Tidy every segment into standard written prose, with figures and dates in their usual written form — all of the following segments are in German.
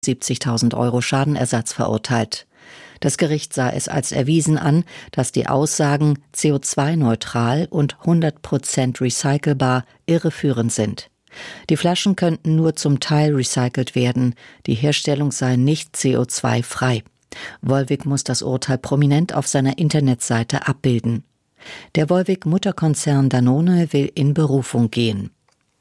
70.000 € Schadenersatz verurteilt. Das Gericht sah es als erwiesen an, dass die Aussagen CO2-neutral und 100% recycelbar irreführend sind. Die Flaschen könnten nur zum Teil recycelt werden, die Herstellung sei nicht CO2-frei. Volvic muss das Urteil prominent auf seiner Internetseite abbilden. Der Volvic-Mutterkonzern Danone will in Berufung gehen.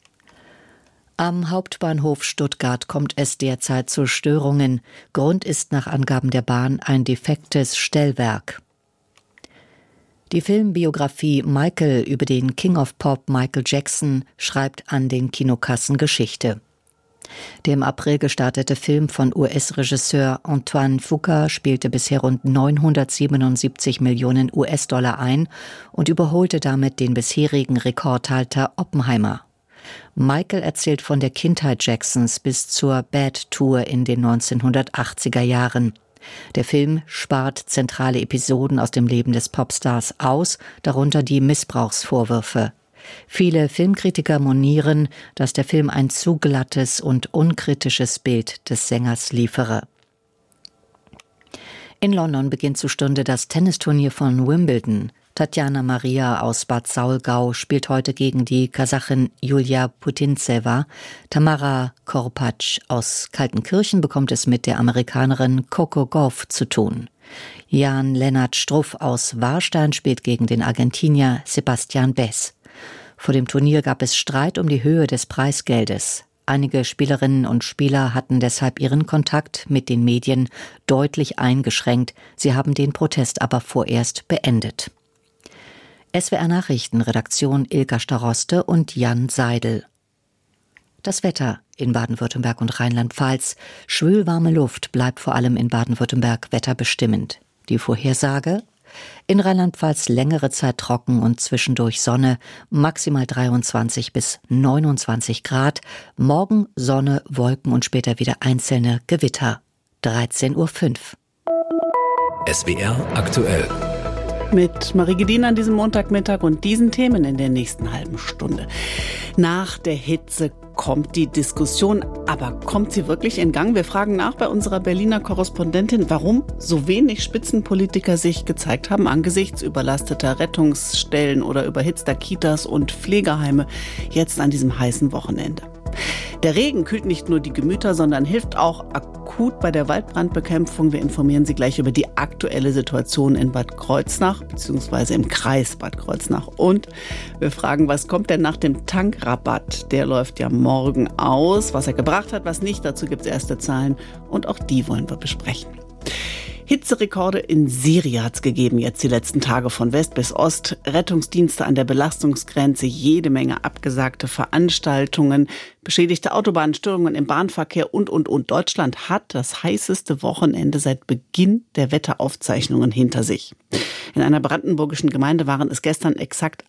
Am Hauptbahnhof Stuttgart kommt es derzeit zu Störungen. Grund ist nach Angaben der Bahn ein defektes Stellwerk. Die Filmbiografie Michael über den King of Pop Michael Jackson schreibt an den Kinokassen Geschichte. Der im April gestartete Film von US-Regisseur Antoine Fuqua spielte bisher rund 977 Millionen US-Dollar ein und überholte damit den bisherigen Rekordhalter Oppenheimer. Michael erzählt von der Kindheit Jacksons bis zur Bad Tour in den 1980er Jahren. Der Film spart zentrale Episoden aus dem Leben des Popstars aus, darunter die Missbrauchsvorwürfe. Viele Filmkritiker monieren, dass der Film ein zu glattes und unkritisches Bild des Sängers liefere. In London beginnt zur Stunde das Tennisturnier von Wimbledon. Tatjana Maria aus Bad Saulgau spielt heute gegen die Kasachin Julia Putintseva. Tamara Korpatsch aus Kaltenkirchen bekommt es mit der Amerikanerin Coco Gauff zu tun. Jan-Lennart Struff aus Warstein spielt gegen den Argentinier Sebastian Bess. Vor dem Turnier gab es Streit um die Höhe des Preisgeldes. Einige Spielerinnen und Spieler hatten deshalb ihren Kontakt mit den Medien deutlich eingeschränkt. Sie haben den Protest aber vorerst beendet. SWR Nachrichten, Redaktion Ilka Staroste und Jan Seidel. Das Wetter in Baden-Württemberg und Rheinland-Pfalz. Schwülwarme Luft bleibt vor allem in Baden-Württemberg wetterbestimmend. Die Vorhersage: in Rheinland-Pfalz längere Zeit trocken und zwischendurch Sonne, maximal 23 bis 29 Grad. Morgen Sonne, Wolken und später wieder einzelne Gewitter. 13:05 Uhr. SWR aktuell. Mit Marie Gedin an diesem Montagmittag und diesen Themen in der nächsten halben Stunde. Nach der Hitze kommt die Diskussion, aber kommt sie wirklich in Gang? Wir fragen nach bei unserer Berliner Korrespondentin, warum so wenig Spitzenpolitiker sich gezeigt haben angesichts überlasteter Rettungsstellen oder überhitzter Kitas und Pflegeheime jetzt an diesem heißen Wochenende. Der Regen kühlt nicht nur die Gemüter, sondern hilft auch akut bei der Waldbrandbekämpfung. Wir informieren Sie gleich über die aktuelle Situation in Bad Kreuznach bzw. im Kreis Bad Kreuznach. Und wir fragen, was kommt denn nach dem Tankrabatt? Der läuft ja morgen aus. Was er gebracht hat, was nicht, dazu gibt es erste Zahlen. Und auch die wollen wir besprechen. Hitzerekorde in Syrien hat es gegeben, jetzt die letzten Tage von West bis Ost. Rettungsdienste an der Belastungsgrenze, jede Menge abgesagte Veranstaltungen, beschädigte Autobahnstörungen im Bahnverkehr und. Deutschland hat das heißeste Wochenende seit Beginn der Wetteraufzeichnungen hinter sich. In einer brandenburgischen Gemeinde waren es gestern exakt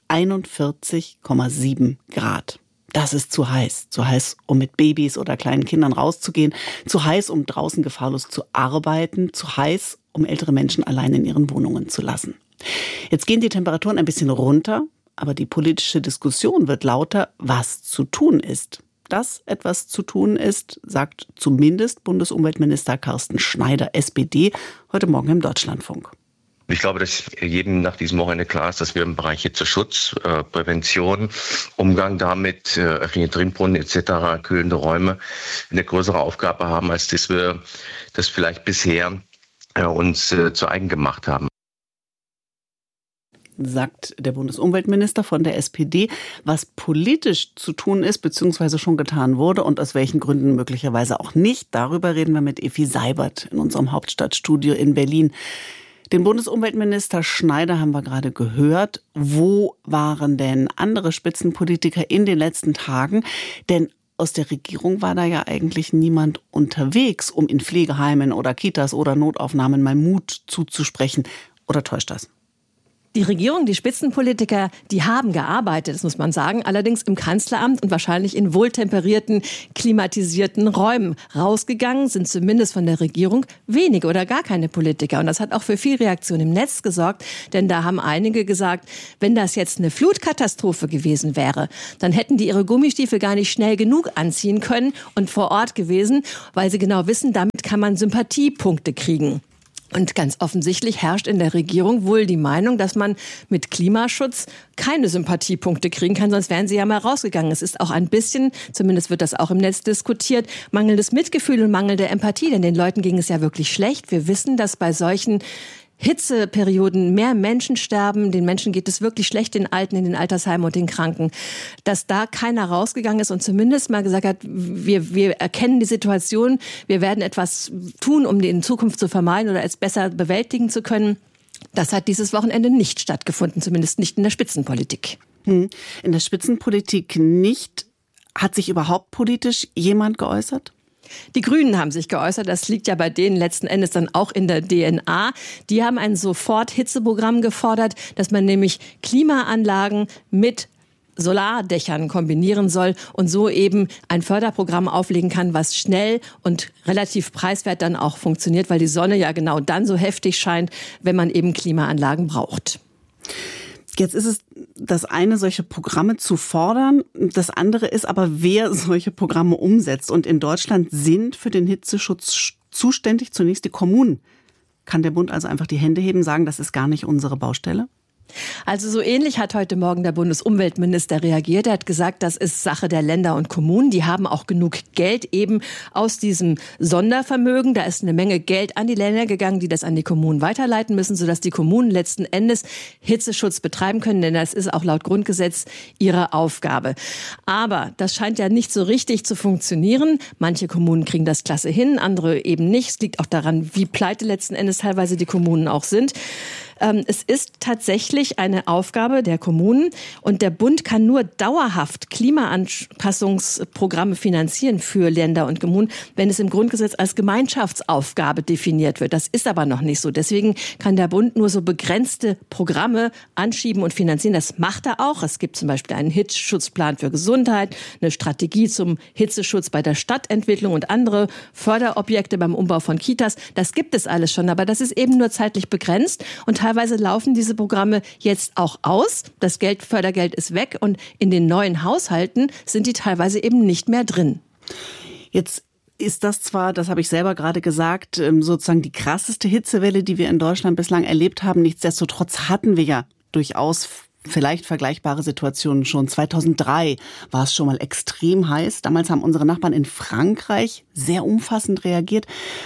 41,7 Grad. Das ist zu heiß, um mit Babys oder kleinen Kindern rauszugehen, zu heiß, um draußen gefahrlos zu arbeiten, zu heiß, um ältere Menschen allein in ihren Wohnungen zu lassen. Jetzt gehen die Temperaturen ein bisschen runter, aber die politische Diskussion wird lauter, was zu tun ist. Dass etwas zu tun ist, sagt zumindest Bundesumweltminister Carsten Schneider, SPD, heute Morgen im Deutschlandfunk. Ich glaube, dass jedem nach diesem Wochenende klar ist, dass wir im Bereich Hitzeschutz, Prävention, Umgang damit, öffentliche Trinkbrunnen etc., kühlende Räume eine größere Aufgabe haben, als dass wir das vielleicht bisher uns zu eigen gemacht haben. Sagt der Bundesumweltminister von der SPD, was politisch zu tun ist, beziehungsweise schon getan wurde und aus welchen Gründen möglicherweise auch nicht. Darüber reden wir mit Effi Seibert in unserem Hauptstadtstudio in Berlin. Den Bundesumweltminister Schneider haben wir gerade gehört. Wo waren denn andere Spitzenpolitiker in den letzten Tagen? Denn aus der Regierung war da ja eigentlich niemand unterwegs, um in Pflegeheimen oder Kitas oder Notaufnahmen mal Mut zuzusprechen. Oder täuscht das? Die Regierung, die Spitzenpolitiker, die haben gearbeitet, das muss man sagen, allerdings im Kanzleramt und wahrscheinlich in wohltemperierten, klimatisierten Räumen. Rausgegangen sind zumindest von der Regierung wenige oder gar keine Politiker. Und das hat auch für viel Reaktion im Netz gesorgt, denn da haben einige gesagt, wenn das jetzt eine Flutkatastrophe gewesen wäre, dann hätten die ihre Gummistiefel gar nicht schnell genug anziehen können und vor Ort gewesen, weil sie genau wissen, damit kann man Sympathiepunkte kriegen. Und ganz offensichtlich herrscht in der Regierung wohl die Meinung, dass man mit Klimaschutz keine Sympathiepunkte kriegen kann, sonst wären sie ja mal rausgegangen. Es ist auch ein bisschen, zumindest wird das auch im Netz diskutiert, mangelndes Mitgefühl und mangelnde Empathie, denn den Leuten ging es ja wirklich schlecht. Wir wissen, dass bei solchen Hitzeperioden mehr Menschen sterben, den Menschen geht es wirklich schlecht, den Alten, in den Altersheimen und den Kranken. Dass da keiner rausgegangen ist und zumindest mal gesagt hat, wir erkennen die Situation, wir werden etwas tun, um die in Zukunft zu vermeiden oder es besser bewältigen zu können. Das hat dieses Wochenende nicht stattgefunden, zumindest nicht in der Spitzenpolitik. In der Spitzenpolitik nicht. Hat sich überhaupt politisch jemand geäußert? Die Grünen haben sich geäußert, das liegt ja bei denen letzten Endes dann auch in der DNA. Die haben ein Sofort-Hitzeprogramm gefordert, dass man nämlich Klimaanlagen mit Solardächern kombinieren soll und so eben ein Förderprogramm auflegen kann, was schnell und relativ preiswert dann auch funktioniert, weil die Sonne ja genau dann so heftig scheint, wenn man eben Klimaanlagen braucht. Jetzt ist es das eine, solche Programme zu fordern. Das andere ist aber, wer solche Programme umsetzt. Und in Deutschland sind für den Hitzeschutz zuständig zunächst die Kommunen. Kann der Bund also einfach die Hände heben, sagen, das ist gar nicht unsere Baustelle? Also so ähnlich hat heute Morgen der Bundesumweltminister reagiert. Er hat gesagt, das ist Sache der Länder und Kommunen. Die haben auch genug Geld eben aus diesem Sondervermögen. Da ist eine Menge Geld an die Länder gegangen, die das an die Kommunen weiterleiten müssen, sodass die Kommunen letzten Endes Hitzeschutz betreiben können. Denn das ist auch laut Grundgesetz ihre Aufgabe. Aber das scheint ja nicht so richtig zu funktionieren. Manche Kommunen kriegen das klasse hin, andere eben nicht. Es liegt auch daran, wie pleite letzten Endes teilweise die Kommunen auch sind. Es ist tatsächlich eine Aufgabe der Kommunen und der Bund kann nur dauerhaft Klimaanpassungsprogramme finanzieren für Länder und Kommunen, wenn es im Grundgesetz als Gemeinschaftsaufgabe definiert wird. Das ist aber noch nicht so. Deswegen kann der Bund nur so begrenzte Programme anschieben und finanzieren. Das macht er auch. Es gibt zum Beispiel einen Hitzeschutzplan für Gesundheit, eine Strategie zum Hitzeschutz bei der Stadtentwicklung und andere Förderobjekte beim Umbau von Kitas. Das gibt es alles schon, aber das ist eben nur zeitlich begrenzt und teilweise laufen diese Programme jetzt auch aus. Das Fördergeld ist weg und in den neuen Haushalten sind die teilweise eben nicht mehr drin. Jetzt ist das zwar, das habe ich selber gerade gesagt, sozusagen die krasseste Hitzewelle, die wir in Deutschland bislang erlebt haben. Nichtsdestotrotz hatten wir ja durchaus vielleicht vergleichbare Situationen schon. 2003 war es schon mal extrem heiß. Damals haben unsere Nachbarn in Frankreich sehr umfassend reagiert.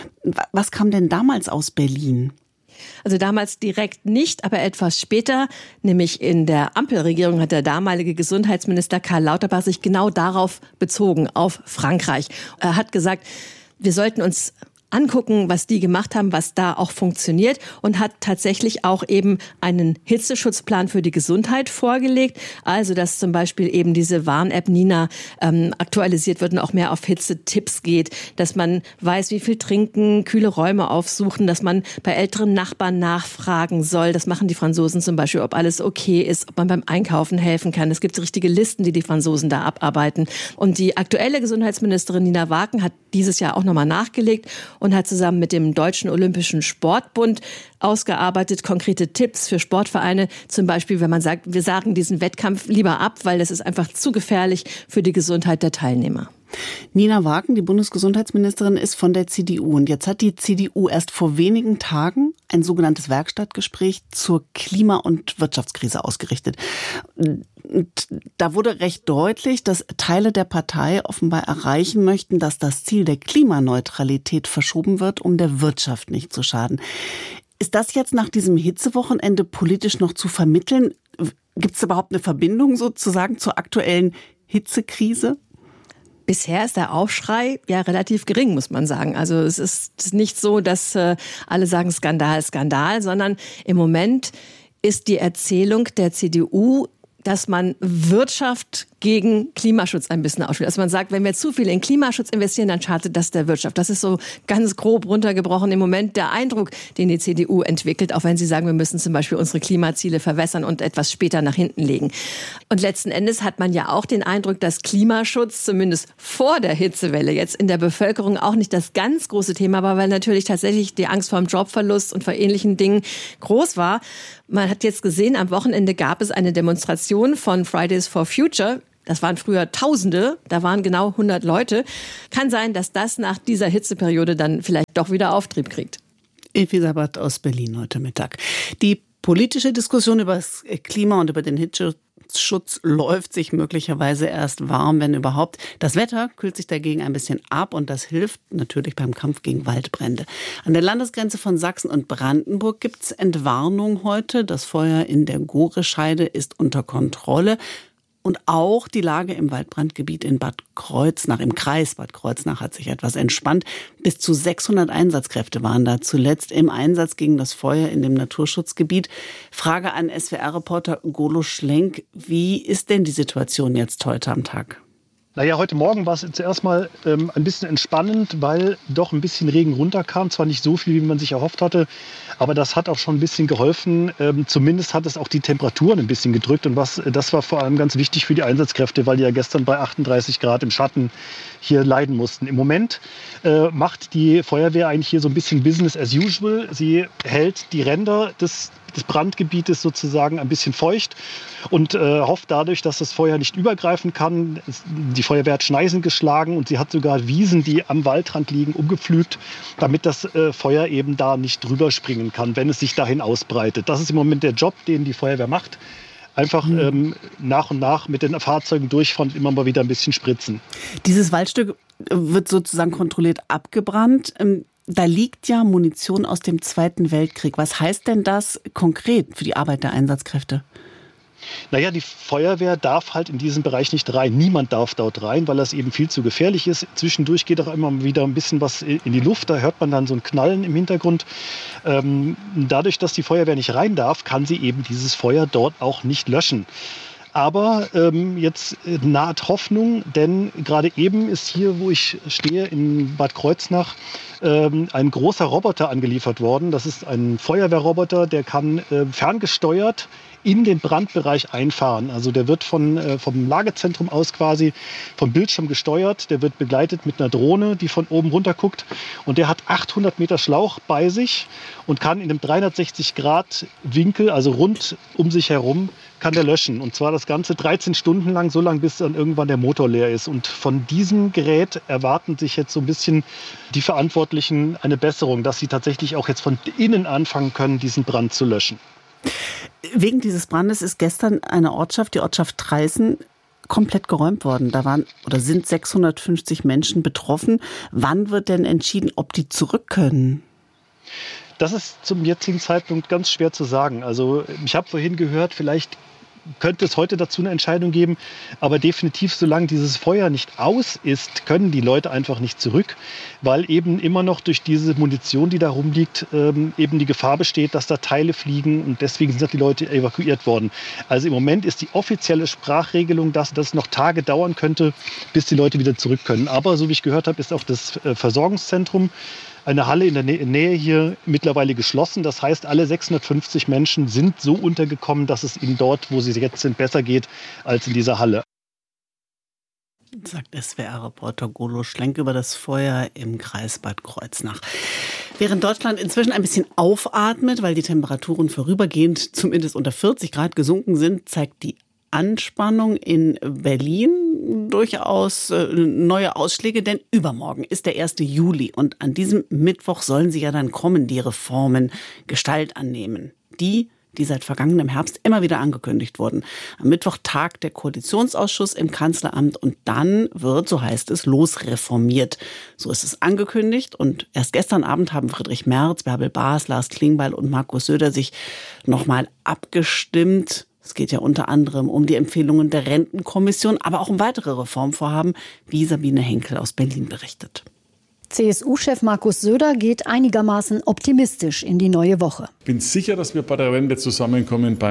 Was kam denn damals aus Berlin? Also damals direkt nicht, aber etwas später, nämlich in der Ampelregierung, hat der damalige Gesundheitsminister Karl Lauterbach sich genau darauf bezogen, auf Frankreich. Er hat gesagt, wir sollten uns angucken, was die gemacht haben, was da auch funktioniert und hat tatsächlich auch eben einen Hitzeschutzplan für die Gesundheit vorgelegt. Also, dass zum Beispiel eben diese Warn-App Nina aktualisiert wird und auch mehr auf Hitzetipps geht, dass man weiß, wie viel trinken, kühle Räume aufsuchen, dass man bei älteren Nachbarn nachfragen soll. Das machen die Franzosen zum Beispiel, ob alles okay ist, ob man beim Einkaufen helfen kann. Es gibt richtige Listen, die Franzosen da abarbeiten. Und die aktuelle Gesundheitsministerin Nina Wagen hat dieses Jahr auch nochmal nachgelegt und hat zusammen mit dem Deutschen Olympischen Sportbund ausgearbeitet, konkrete Tipps für Sportvereine. Zum Beispiel, wenn man sagt, wir sagen diesen Wettkampf lieber ab, weil das ist einfach zu gefährlich für die Gesundheit der Teilnehmer. Nina Wagen, die Bundesgesundheitsministerin, ist von der CDU. Und jetzt hat die CDU erst vor wenigen Tagen ein sogenanntes Werkstattgespräch zur Klima- und Wirtschaftskrise ausgerichtet. Und da wurde recht deutlich, dass Teile der Partei offenbar erreichen möchten, dass das Ziel der Klimaneutralität verschoben wird, um der Wirtschaft nicht zu schaden. Ist das jetzt nach diesem Hitzewochenende politisch noch zu vermitteln? Gibt es überhaupt eine Verbindung sozusagen zur aktuellen Hitzekrise? Bisher ist der Aufschrei ja relativ gering, muss man sagen. Also es ist nicht so, dass alle sagen Skandal, Skandal, sondern im Moment ist die Erzählung der CDU, dass man Wirtschaft gegen Klimaschutz ein bisschen ausspielt. Also man sagt, wenn wir zu viel in Klimaschutz investieren, dann schadet das der Wirtschaft. Das ist so ganz grob runtergebrochen im Moment der Eindruck, den die CDU entwickelt, auch wenn sie sagen, wir müssen zum Beispiel unsere Klimaziele verwässern und etwas später nach hinten legen. Und letzten Endes hat man ja auch den Eindruck, dass Klimaschutz zumindest vor der Hitzewelle jetzt in der Bevölkerung auch nicht das ganz große Thema war, weil natürlich tatsächlich die Angst vor dem Jobverlust und vor ähnlichen Dingen groß war. Man hat jetzt gesehen, am Wochenende gab es eine Demonstration von Fridays for Future. Das waren früher Tausende, da waren genau 100 Leute. Kann sein, dass das nach dieser Hitzeperiode dann vielleicht doch wieder Auftrieb kriegt. Elisabeth aus Berlin heute Mittag. Die politische Diskussion über das Klima und über den Hitzeschutz läuft sich möglicherweise erst warm, wenn überhaupt. Das Wetter kühlt sich dagegen ein bisschen ab und das hilft natürlich beim Kampf gegen Waldbrände. An der Landesgrenze von Sachsen und Brandenburg gibt es Entwarnung heute. Das Feuer in der Gorescheide ist unter Kontrolle. Und auch die Lage im Waldbrandgebiet in Bad Kreuznach, im Kreis Bad Kreuznach, hat sich etwas entspannt. Bis zu 600 Einsatzkräfte waren da zuletzt im Einsatz gegen das Feuer in dem Naturschutzgebiet. Frage an SWR-Reporter Golo Schlenk. Wie ist denn die Situation jetzt heute am Tag? Naja, heute Morgen war es zuerst mal ein bisschen entspannend, weil doch ein bisschen Regen runterkam. Zwar nicht so viel, wie man sich erhofft hatte, aber das hat auch schon ein bisschen geholfen. Zumindest hat es auch die Temperaturen ein bisschen gedrückt. Und das war vor allem ganz wichtig für die Einsatzkräfte, weil die ja gestern bei 38 Grad im Schatten hier leiden mussten. Im Moment macht die Feuerwehr eigentlich hier so ein bisschen Business as usual. Sie hält die Ränder des Brandgebietes sozusagen ein bisschen feucht und hofft dadurch, dass das Feuer nicht übergreifen kann. Die Feuerwehr hat Schneisen geschlagen und sie hat sogar Wiesen, die am Waldrand liegen, umgepflügt, damit das Feuer eben da nicht drüber springen kann, wenn es sich dahin ausbreitet. Das ist im Moment der Job, den die Feuerwehr macht. Einfach nach und nach mit den Fahrzeugen durchfahren und immer mal wieder ein bisschen spritzen. Dieses Waldstück wird sozusagen kontrolliert abgebrannt. Da liegt ja Munition aus dem Zweiten Weltkrieg. Was heißt denn das konkret für die Arbeit der Einsatzkräfte? Naja, die Feuerwehr darf halt in diesen Bereich nicht rein. Niemand darf dort rein, weil das eben viel zu gefährlich ist. Zwischendurch geht auch immer wieder ein bisschen was in die Luft. Da hört man dann so ein Knallen im Hintergrund. Dadurch, dass die Feuerwehr nicht rein darf, kann sie eben dieses Feuer dort auch nicht löschen. Aber jetzt naht Hoffnung, denn gerade eben ist hier, wo ich stehe, in Bad Kreuznach, ein großer Roboter angeliefert worden. Das ist ein Feuerwehrroboter, der kann ferngesteuert in den Brandbereich einfahren. Also der wird vom Lagezentrum aus quasi vom Bildschirm gesteuert. Der wird begleitet mit einer Drohne, die von oben runter guckt. Und der hat 800 Meter Schlauch bei sich und kann in einem 360-Grad-Winkel, also rund um sich herum, kann der löschen. Und zwar das Ganze 13 Stunden lang, so lange, bis dann irgendwann der Motor leer ist. Und von diesem Gerät erwarten sich jetzt so ein bisschen die Verantwortlichen eine Besserung, dass sie tatsächlich auch jetzt von innen anfangen können, diesen Brand zu löschen. Wegen dieses Brandes ist gestern eine Ortschaft, die Ortschaft Traisen, komplett geräumt worden. Da sind 650 Menschen betroffen. Wann wird denn entschieden, ob die zurück können? Das ist zum jetzigen Zeitpunkt ganz schwer zu sagen. Also ich habe vorhin gehört, vielleicht könnte es heute dazu eine Entscheidung geben, aber definitiv, solange dieses Feuer nicht aus ist, können die Leute einfach nicht zurück, weil eben immer noch durch diese Munition, die da rumliegt, eben die Gefahr besteht, dass da Teile fliegen und deswegen sind die Leute evakuiert worden. Also im Moment ist die offizielle Sprachregelung, dass das noch Tage dauern könnte, bis die Leute wieder zurück können. Aber so wie ich gehört habe, ist auch das Versorgungszentrum, eine Halle in der Nähe hier, mittlerweile geschlossen. Das heißt, alle 650 Menschen sind so untergekommen, dass es ihnen dort, wo sie jetzt sind, besser geht als in dieser Halle. Sagt SWR-Reporter Golo Schlenk über das Feuer im Kreis Bad Kreuznach. Während Deutschland inzwischen ein bisschen aufatmet, weil die Temperaturen vorübergehend zumindest unter 40 Grad gesunken sind, zeigt die Anspannung in Berlin durchaus neue Ausschläge, denn übermorgen ist der 1. Juli und an diesem Mittwoch sollen sie ja dann kommen, die Reformen Gestalt annehmen. Die seit vergangenem Herbst immer wieder angekündigt wurden. Am Mittwoch tagt der Koalitionsausschuss im Kanzleramt und dann wird, so heißt es, losreformiert. So ist es angekündigt und erst gestern Abend haben Friedrich Merz, Bärbel Baas, Lars Klingbeil und Markus Söder sich nochmal abgestimmt. Es geht ja unter anderem um die Empfehlungen der Rentenkommission, aber auch um weitere Reformvorhaben, wie Sabine Henkel aus Berlin berichtet. CSU-Chef Markus Söder geht einigermaßen optimistisch in die neue Woche. Ich bin sicher, dass wir bei der Wende zusammenkommen beim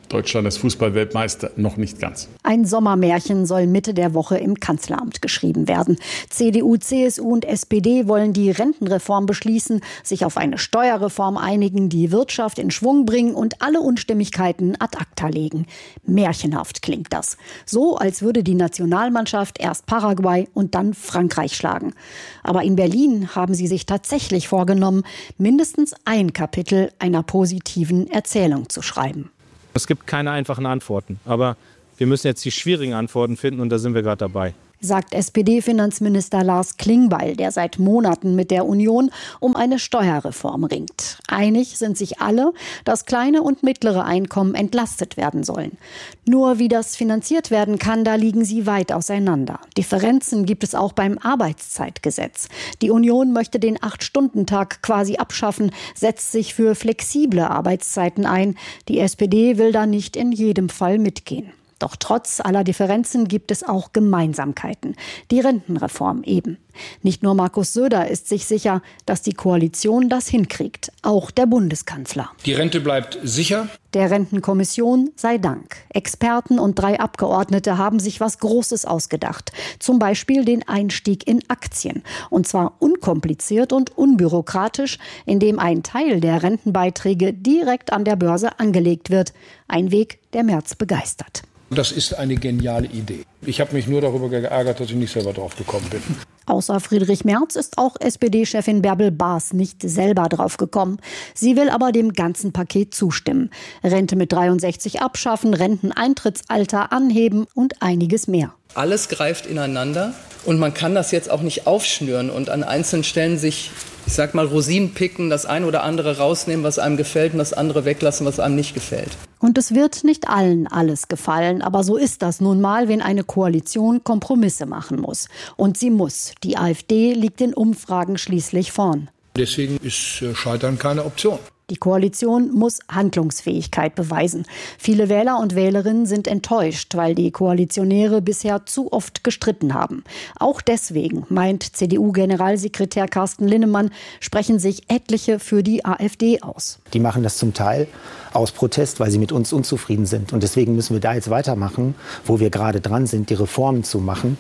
Deutschland ist Fußball-Weltmeister noch nicht ganz. Ein Sommermärchen soll Mitte der Woche im Kanzleramt geschrieben werden. CDU, CSU und SPD wollen die Rentenreform beschließen, sich auf eine Steuerreform einigen, die Wirtschaft in Schwung bringen und alle Unstimmigkeiten ad acta legen. Märchenhaft klingt das. So, als würde die Nationalmannschaft erst Paraguay und dann Frankreich schlagen. Aber in Berlin haben sie sich tatsächlich vorgenommen, mindestens ein Kapitel einer positiven Erzählung zu schreiben. Es gibt keine einfachen Antworten, aber wir müssen jetzt die schwierigen Antworten finden und da sind wir gerade dabei. Sagt SPD-Finanzminister Lars Klingbeil, der seit Monaten mit der Union um eine Steuerreform ringt. Einig sind sich alle, dass kleine und mittlere Einkommen entlastet werden sollen. Nur wie das finanziert werden kann, da liegen sie weit auseinander. Differenzen gibt es auch beim Arbeitszeitgesetz. Die Union möchte den 8-Stunden-Tag quasi abschaffen, setzt sich für flexible Arbeitszeiten ein. Die SPD will da nicht in jedem Fall mitgehen. Doch trotz aller Differenzen gibt es auch Gemeinsamkeiten. Die Rentenreform eben. Nicht nur Markus Söder ist sich sicher, dass die Koalition das hinkriegt. Auch der Bundeskanzler. Die Rente bleibt sicher. Der Rentenkommission sei Dank. Experten und 3 Abgeordnete haben sich was Großes ausgedacht. Zum Beispiel den Einstieg in Aktien. Und zwar unkompliziert und unbürokratisch, indem ein Teil der Rentenbeiträge direkt an der Börse angelegt wird. Ein Weg, der Merz begeistert. Das ist eine geniale Idee. Ich habe mich nur darüber geärgert, dass ich nicht selber drauf gekommen bin. Außer Friedrich Merz ist auch SPD-Chefin Bärbel Baas nicht selber drauf gekommen. Sie will aber dem ganzen Paket zustimmen. Rente mit 63 abschaffen, Renteneintrittsalter anheben und einiges mehr. Alles greift ineinander und man kann das jetzt auch nicht aufschnüren und an einzelnen Stellen sich, ich sag mal, Rosinen picken, das eine oder andere rausnehmen, was einem gefällt und das andere weglassen, was einem nicht gefällt. Und es wird nicht allen alles gefallen, aber so ist das nun mal, wenn eine Koalition Kompromisse machen muss. Und sie muss. Die AfD liegt in Umfragen schließlich vorn. Deswegen ist Scheitern keine Option. Die Koalition muss Handlungsfähigkeit beweisen. Viele Wähler und Wählerinnen sind enttäuscht, weil die Koalitionäre bisher zu oft gestritten haben. Auch deswegen, meint CDU-Generalsekretär Carsten Linnemann, sprechen sich etliche für die AfD aus. Die machen das zum Teil aus Protest, weil sie mit uns unzufrieden sind. Und deswegen müssen wir da jetzt weitermachen, wo wir gerade dran sind, die Reformen zu machen,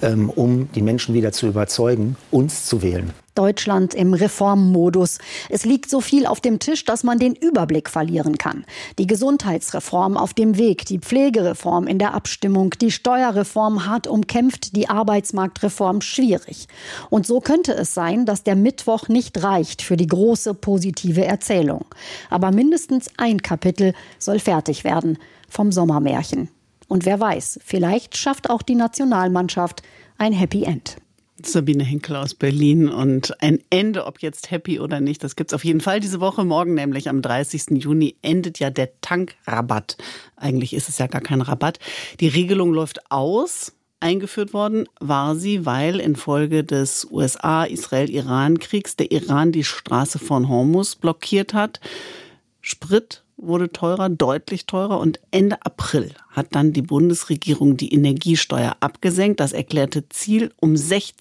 um die Menschen wieder zu überzeugen, uns zu wählen. Deutschland im Reformmodus. Es liegt so viel auf dem Tisch, dass man den Überblick verlieren kann. Die Gesundheitsreform auf dem Weg, die Pflegereform in der Abstimmung, die Steuerreform hart umkämpft, die Arbeitsmarktreform schwierig. Und so könnte es sein, dass der Mittwoch nicht reicht für die große positive Erzählung. Aber mindestens ein Kapitel soll fertig werden vom Sommermärchen. Und wer weiß, vielleicht schafft auch die Nationalmannschaft ein Happy End. Sabine Henkel aus Berlin. Und ein Ende, ob jetzt happy oder nicht, das gibt's auf jeden Fall diese Woche. Morgen, nämlich am 30. Juni, endet ja der Tankrabatt. Eigentlich ist es ja gar kein Rabatt. Die Regelung läuft aus. Eingeführt worden war sie, weil infolge des USA-Israel-Iran-Kriegs der Iran die Straße von Hormuz blockiert hat. Sprit wurde teurer, deutlich teurer, und Ende April hat dann die Bundesregierung die Energiesteuer abgesenkt. Das erklärte Ziel: um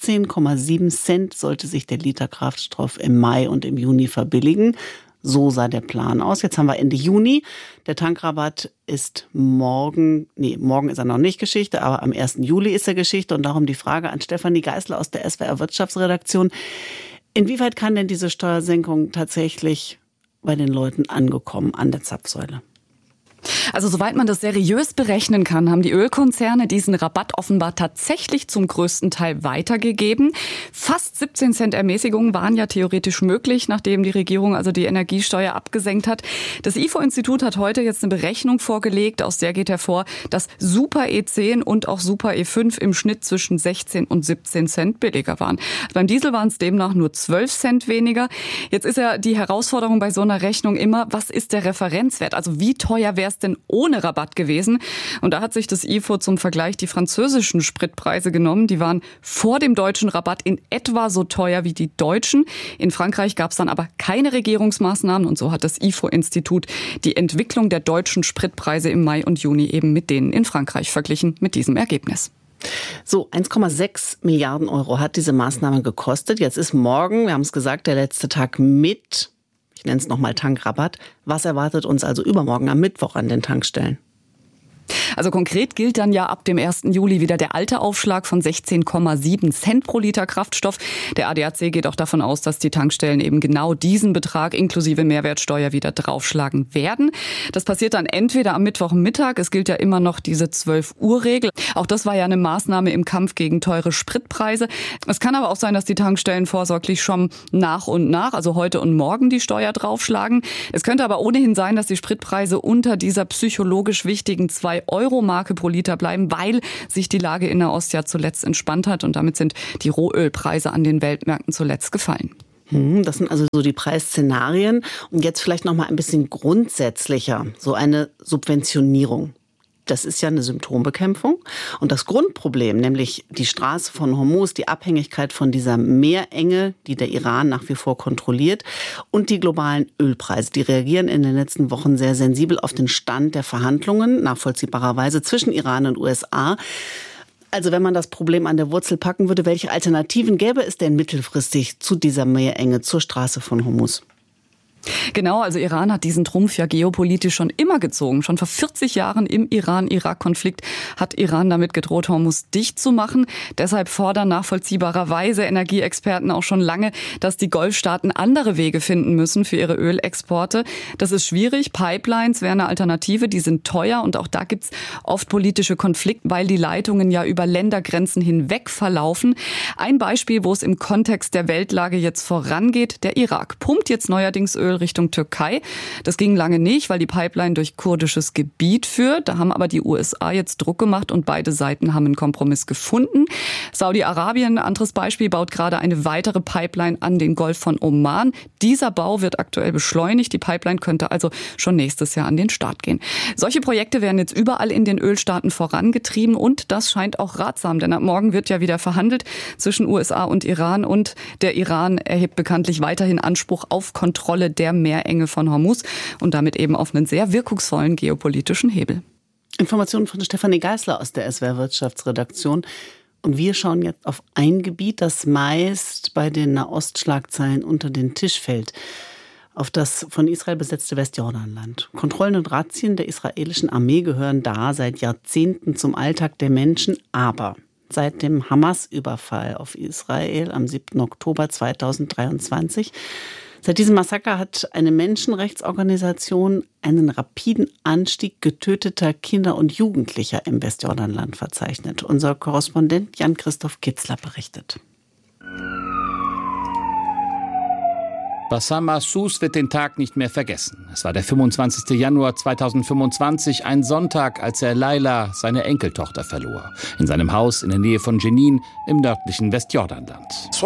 16,7 Cent sollte sich der Liter Kraftstoff im Mai und im Juni verbilligen. So sah der Plan aus. Jetzt haben wir Ende Juni. Der Tankrabatt ist morgen ist er noch nicht Geschichte, aber am 1. Juli ist er Geschichte. Und darum die Frage an Stefanie Geißler aus der SWR Wirtschaftsredaktion: Inwieweit kann denn diese Steuersenkung tatsächlich bei den Leuten angekommen an der Zapfsäule? Also soweit man das seriös berechnen kann, haben die Ölkonzerne diesen Rabatt offenbar tatsächlich zum größten Teil weitergegeben. Fast 17 Cent Ermäßigung waren ja theoretisch möglich, nachdem die Regierung also die Energiesteuer abgesenkt hat. Das IFO-Institut hat heute jetzt eine Berechnung vorgelegt, aus der geht hervor, dass Super E10 und auch Super E5 im Schnitt zwischen 16 und 17 Cent billiger waren. Beim Diesel waren es demnach nur 12 Cent weniger. Jetzt ist ja die Herausforderung bei so einer Rechnung immer, was ist der Referenzwert? Also wie teuer wäre es denn ohne Rabatt gewesen? Und da hat sich das IFO zum Vergleich die französischen Spritpreise genommen. Die waren vor dem deutschen Rabatt in etwa so teuer wie die deutschen. In Frankreich gab es dann aber keine Regierungsmaßnahmen, und so hat das IFO-Institut die Entwicklung der deutschen Spritpreise im Mai und Juni eben mit denen in Frankreich verglichen, mit diesem Ergebnis. So, 1,6 Milliarden Euro hat diese Maßnahme gekostet. Jetzt ist morgen, wir haben es gesagt, der letzte Tag mit, Ich nenne es nochmal Tankrabatt. Was erwartet uns also übermorgen am Mittwoch an den Tankstellen? Also konkret gilt dann ja ab dem 1. Juli wieder der alte Aufschlag von 16,7 Cent pro Liter Kraftstoff. Der ADAC geht auch davon aus, dass die Tankstellen eben genau diesen Betrag inklusive Mehrwertsteuer wieder draufschlagen werden. Das passiert dann entweder am Mittwochmittag. Es gilt ja immer noch diese 12-Uhr-Regel. Auch das war ja eine Maßnahme im Kampf gegen teure Spritpreise. Es kann aber auch sein, dass die Tankstellen vorsorglich schon nach und nach, also heute und morgen, die Steuer draufschlagen. Es könnte aber ohnehin sein, dass die Spritpreise unter dieser psychologisch wichtigen 2-Euro-Marke pro Liter bleiben, weil sich die Lage in Nahost ja zuletzt entspannt hat und damit sind die Rohölpreise an den Weltmärkten zuletzt gefallen. Das sind also so die Preisszenarien. Und jetzt vielleicht noch mal ein bisschen grundsätzlicher, so eine Subventionierung. Das ist ja eine Symptombekämpfung. Und das Grundproblem, nämlich die Straße von Hormuz, die Abhängigkeit von dieser Meerenge, die der Iran nach wie vor kontrolliert, und die globalen Ölpreise, die reagieren in den letzten Wochen sehr sensibel auf den Stand der Verhandlungen, nachvollziehbarerweise zwischen Iran und USA. Also wenn man das Problem an der Wurzel packen würde, welche Alternativen gäbe es denn mittelfristig zu dieser Meerenge, zur Straße von Hormuz? Genau, also Iran hat diesen Trumpf ja geopolitisch schon immer gezogen. Schon vor 40 Jahren im Iran-Irak-Konflikt hat Iran damit gedroht, Hormuz dicht zu machen. Deshalb fordern nachvollziehbarerweise Energieexperten auch schon lange, dass die Golfstaaten andere Wege finden müssen für ihre Ölexporte. Das ist schwierig. Pipelines wären eine Alternative, die sind teuer und auch da gibt's oft politische Konflikte, weil die Leitungen ja über Ländergrenzen hinweg verlaufen. Ein Beispiel, wo es im Kontext der Weltlage jetzt vorangeht, der Irak pumpt jetzt neuerdings Öl Richtung Türkei. Das ging lange nicht, weil die Pipeline durch kurdisches Gebiet führt. Da haben aber die USA jetzt Druck gemacht und beide Seiten haben einen Kompromiss gefunden. Saudi-Arabien, anderes Beispiel, baut gerade eine weitere Pipeline an den Golf von Oman. Dieser Bau wird aktuell beschleunigt. Die Pipeline könnte also schon nächstes Jahr an den Start gehen. Solche Projekte werden jetzt überall in den Ölstaaten vorangetrieben und das scheint auch ratsam, denn ab morgen wird ja wieder verhandelt zwischen USA und Iran und der Iran erhebt bekanntlich weiterhin Anspruch auf Kontrolle der Meerenge von Hormuz und damit eben auf einen sehr wirkungsvollen geopolitischen Hebel. Informationen von Stefanie Geisler aus der SWR Wirtschaftsredaktion. Und wir schauen jetzt auf ein Gebiet, das meist bei den Nahostschlagzeilen unter den Tisch fällt. Auf das von Israel besetzte Westjordanland. Kontrollen und Razzien der israelischen Armee gehören da seit Jahrzehnten zum Alltag der Menschen. Aber seit dem Hamas-Überfall auf Israel am 7. Oktober 2023 seit diesem Massaker hat eine Menschenrechtsorganisation einen rapiden Anstieg getöteter Kinder und Jugendlicher im Westjordanland verzeichnet. Unser Korrespondent Jan-Christoph Kitzler berichtet. Bassam Mahsus wird den Tag nicht mehr vergessen. Es war der 25. Januar 2025, ein Sonntag, als er Laila, seine Enkeltochter, verlor. In seinem Haus in der Nähe von Jenin im nördlichen Westjordanland.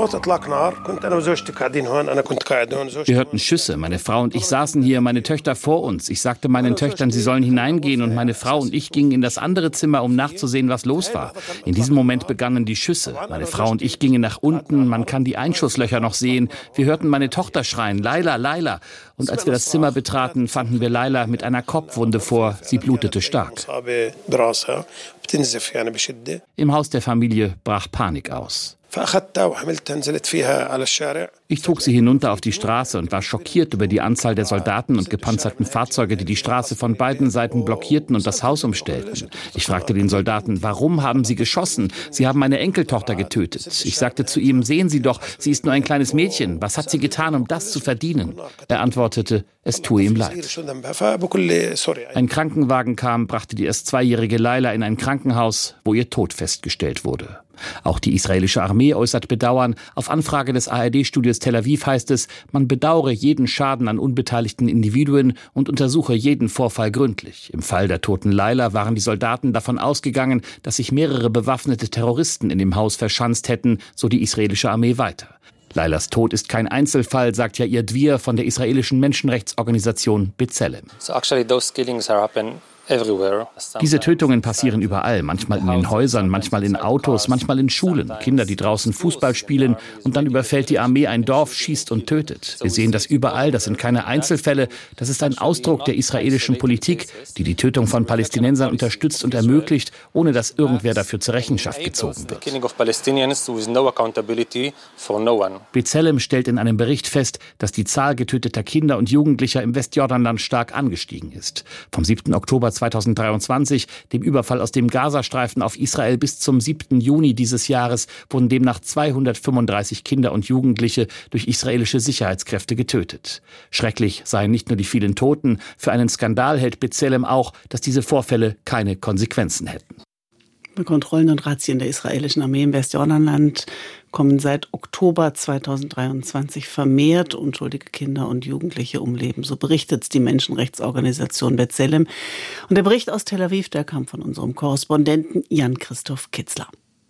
Wir hörten Schüsse. Meine Frau und ich saßen hier, meine Töchter vor uns. Ich sagte meinen Töchtern, sie sollen hineingehen und meine Frau und ich gingen in das andere Zimmer, um nachzusehen, was los war. In diesem Moment begannen die Schüsse. Meine Frau und ich gingen nach unten. Man kann die Einschusslöcher noch sehen. Wir hörten meine Tochter schreien, Laila, Laila. Und als wir das Zimmer betraten, fanden wir Laila mit einer Kopfwunde vor. Sie blutete stark. Im Haus der Familie brach Panik aus. Ich trug sie hinunter auf die Straße und war schockiert über die Anzahl der Soldaten und gepanzerten Fahrzeuge, die die Straße von beiden Seiten blockierten und das Haus umstellten. Ich fragte den Soldaten, warum haben sie geschossen? Sie haben meine Enkeltochter getötet. Ich sagte zu ihm, sehen Sie doch, sie ist nur ein kleines Mädchen. Was hat sie getan, um das zu verdienen? Er antwortete, es tue ihm leid. Ein Krankenwagen kam, brachte die erst 2-jährige Laila in ein Krankenhaus, wo ihr Tod festgestellt wurde. Auch die israelische Armee äußert Bedauern. Auf Anfrage des ARD-Studios Tel Aviv heißt es, man bedauere jeden Schaden an unbeteiligten Individuen und untersuche jeden Vorfall gründlich. Im Fall der toten Laila waren die Soldaten davon ausgegangen, dass sich mehrere bewaffnete Terroristen in dem Haus verschanzt hätten, so die israelische Armee weiter. Lailas Tod ist kein Einzelfall, sagt Yair Dvir von der israelischen Menschenrechtsorganisation B'Tselem. Diese Tötungen passieren überall, manchmal in den Häusern, manchmal in Autos, manchmal in Schulen. Kinder, die draußen Fußball spielen und dann überfällt die Armee ein Dorf, schießt und tötet. Wir sehen das überall, das sind keine Einzelfälle, das ist ein Ausdruck der israelischen Politik, die die Tötung von Palästinensern unterstützt und ermöglicht, ohne dass irgendwer dafür zur Rechenschaft gezogen wird. B'Tselem stellt in einem Bericht fest, dass die Zahl getöteter Kinder und Jugendlicher im Westjordanland stark angestiegen ist. Vom 7. Oktober 2023, dem Überfall aus dem Gazastreifen auf Israel, bis zum 7. Juni dieses Jahres wurden demnach 235 Kinder und Jugendliche durch israelische Sicherheitskräfte getötet. Schrecklich seien nicht nur die vielen Toten, für einen Skandal hält B'Tselem auch, dass diese Vorfälle keine Konsequenzen hätten. Kontrollen und Razzien der israelischen Armee im Westjordanland kommen seit Oktober 2023 vermehrt unschuldige Kinder und Jugendliche ums Leben. So berichtet die Menschenrechtsorganisation B'Tselem. Und der Bericht aus Tel Aviv, der kam von unserem Korrespondenten Jan-Christoph Kitzler.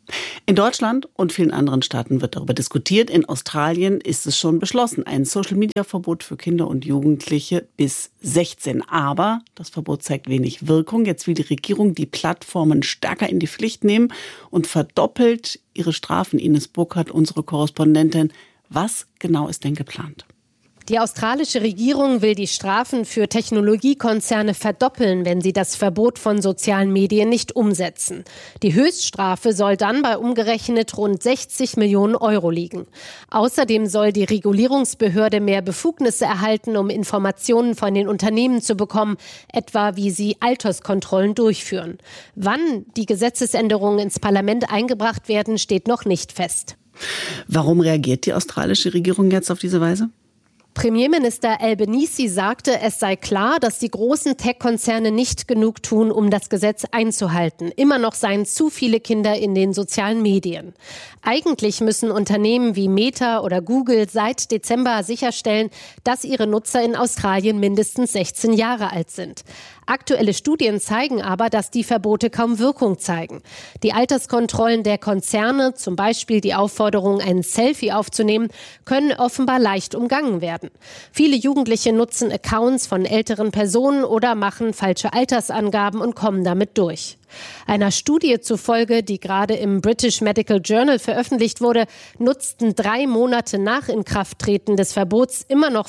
In Deutschland und vielen anderen Staaten wird darüber diskutiert. In Australien ist es schon beschlossen. Ein Social-Media-Verbot für Kinder und Jugendliche bis 16. Aber das Verbot zeigt wenig Wirkung. Jetzt will die Regierung die Plattformen stärker in die Pflicht nehmen und verdoppelt ihre Strafen. Ines Burkhardt, unsere Korrespondentin. Was genau ist denn geplant? Die australische Regierung will die Strafen für Technologiekonzerne verdoppeln, wenn sie das Verbot von sozialen Medien nicht umsetzen. Die Höchststrafe soll dann bei umgerechnet rund 60 Millionen Euro liegen. Außerdem soll die Regulierungsbehörde mehr Befugnisse erhalten, um Informationen von den Unternehmen zu bekommen, etwa wie sie Alterskontrollen durchführen. Wann die Gesetzesänderungen ins Parlament eingebracht werden, steht noch nicht fest. Warum reagiert die australische Regierung jetzt auf diese Weise? Premierminister Albanese sagte, es sei klar, dass die großen Tech-Konzerne nicht genug tun, um das Gesetz einzuhalten. Immer noch seien zu viele Kinder in den sozialen Medien. Eigentlich müssen Unternehmen wie Meta oder Google seit Dezember sicherstellen, dass ihre Nutzer in Australien mindestens 16 Jahre alt sind. Aktuelle Studien zeigen aber, dass die Verbote kaum Wirkung zeigen. Die Alterskontrollen der Konzerne, zum Beispiel die Aufforderung, ein Selfie aufzunehmen, können offenbar leicht umgangen werden. Viele Jugendliche nutzen Accounts von älteren Personen oder machen falsche Altersangaben und kommen damit durch. Einer Studie zufolge, die gerade im British Medical Journal veröffentlicht wurde, nutzten 3 Monate nach Inkrafttreten des Verbots immer noch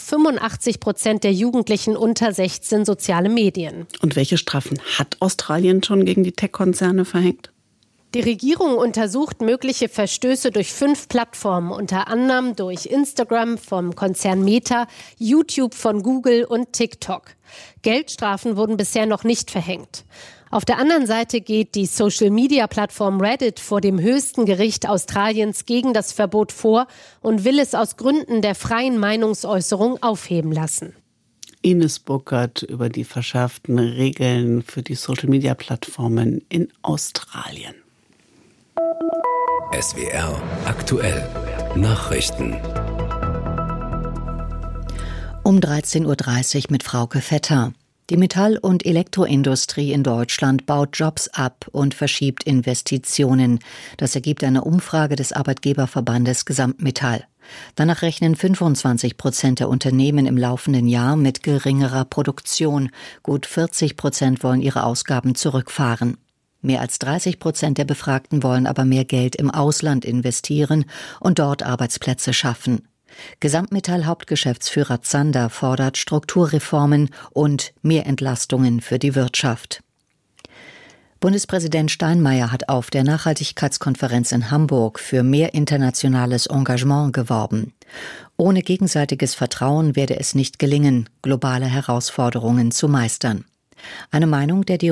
85% der Jugendlichen unter 16 soziale Medien. Und welche Strafen hat Australien schon gegen die Tech-Konzerne verhängt? Die Regierung untersucht mögliche Verstöße durch 5 Plattformen, unter anderem durch Instagram vom Konzern Meta, YouTube von Google und TikTok. Geldstrafen wurden bisher noch nicht verhängt. Auf der anderen Seite geht die Social-Media-Plattform Reddit vor dem höchsten Gericht Australiens gegen das Verbot vor und will es aus Gründen der freien Meinungsäußerung aufheben lassen. Ines Burkhardt über die verschärften Regeln für die Social-Media-Plattformen in Australien. SWR aktuell Nachrichten. Um 13.30 Uhr mit Frauke Vetter. Die Metall- und Elektroindustrie in Deutschland baut Jobs ab und verschiebt Investitionen. Das ergibt eine Umfrage des Arbeitgeberverbandes Gesamtmetall. Danach rechnen 25% der Unternehmen im laufenden Jahr mit geringerer Produktion. Gut 40% wollen ihre Ausgaben zurückfahren. Mehr als 30% der Befragten wollen aber mehr Geld im Ausland investieren und dort Arbeitsplätze schaffen. Gesamtmetall-Hauptgeschäftsführer Zander fordert Strukturreformen und mehr Entlastungen für die Wirtschaft. Bundespräsident Steinmeier hat auf der Nachhaltigkeitskonferenz in Hamburg für mehr internationales Engagement geworben. Ohne gegenseitiges Vertrauen werde es nicht gelingen, globale Herausforderungen zu meistern. Eine Meinung, der die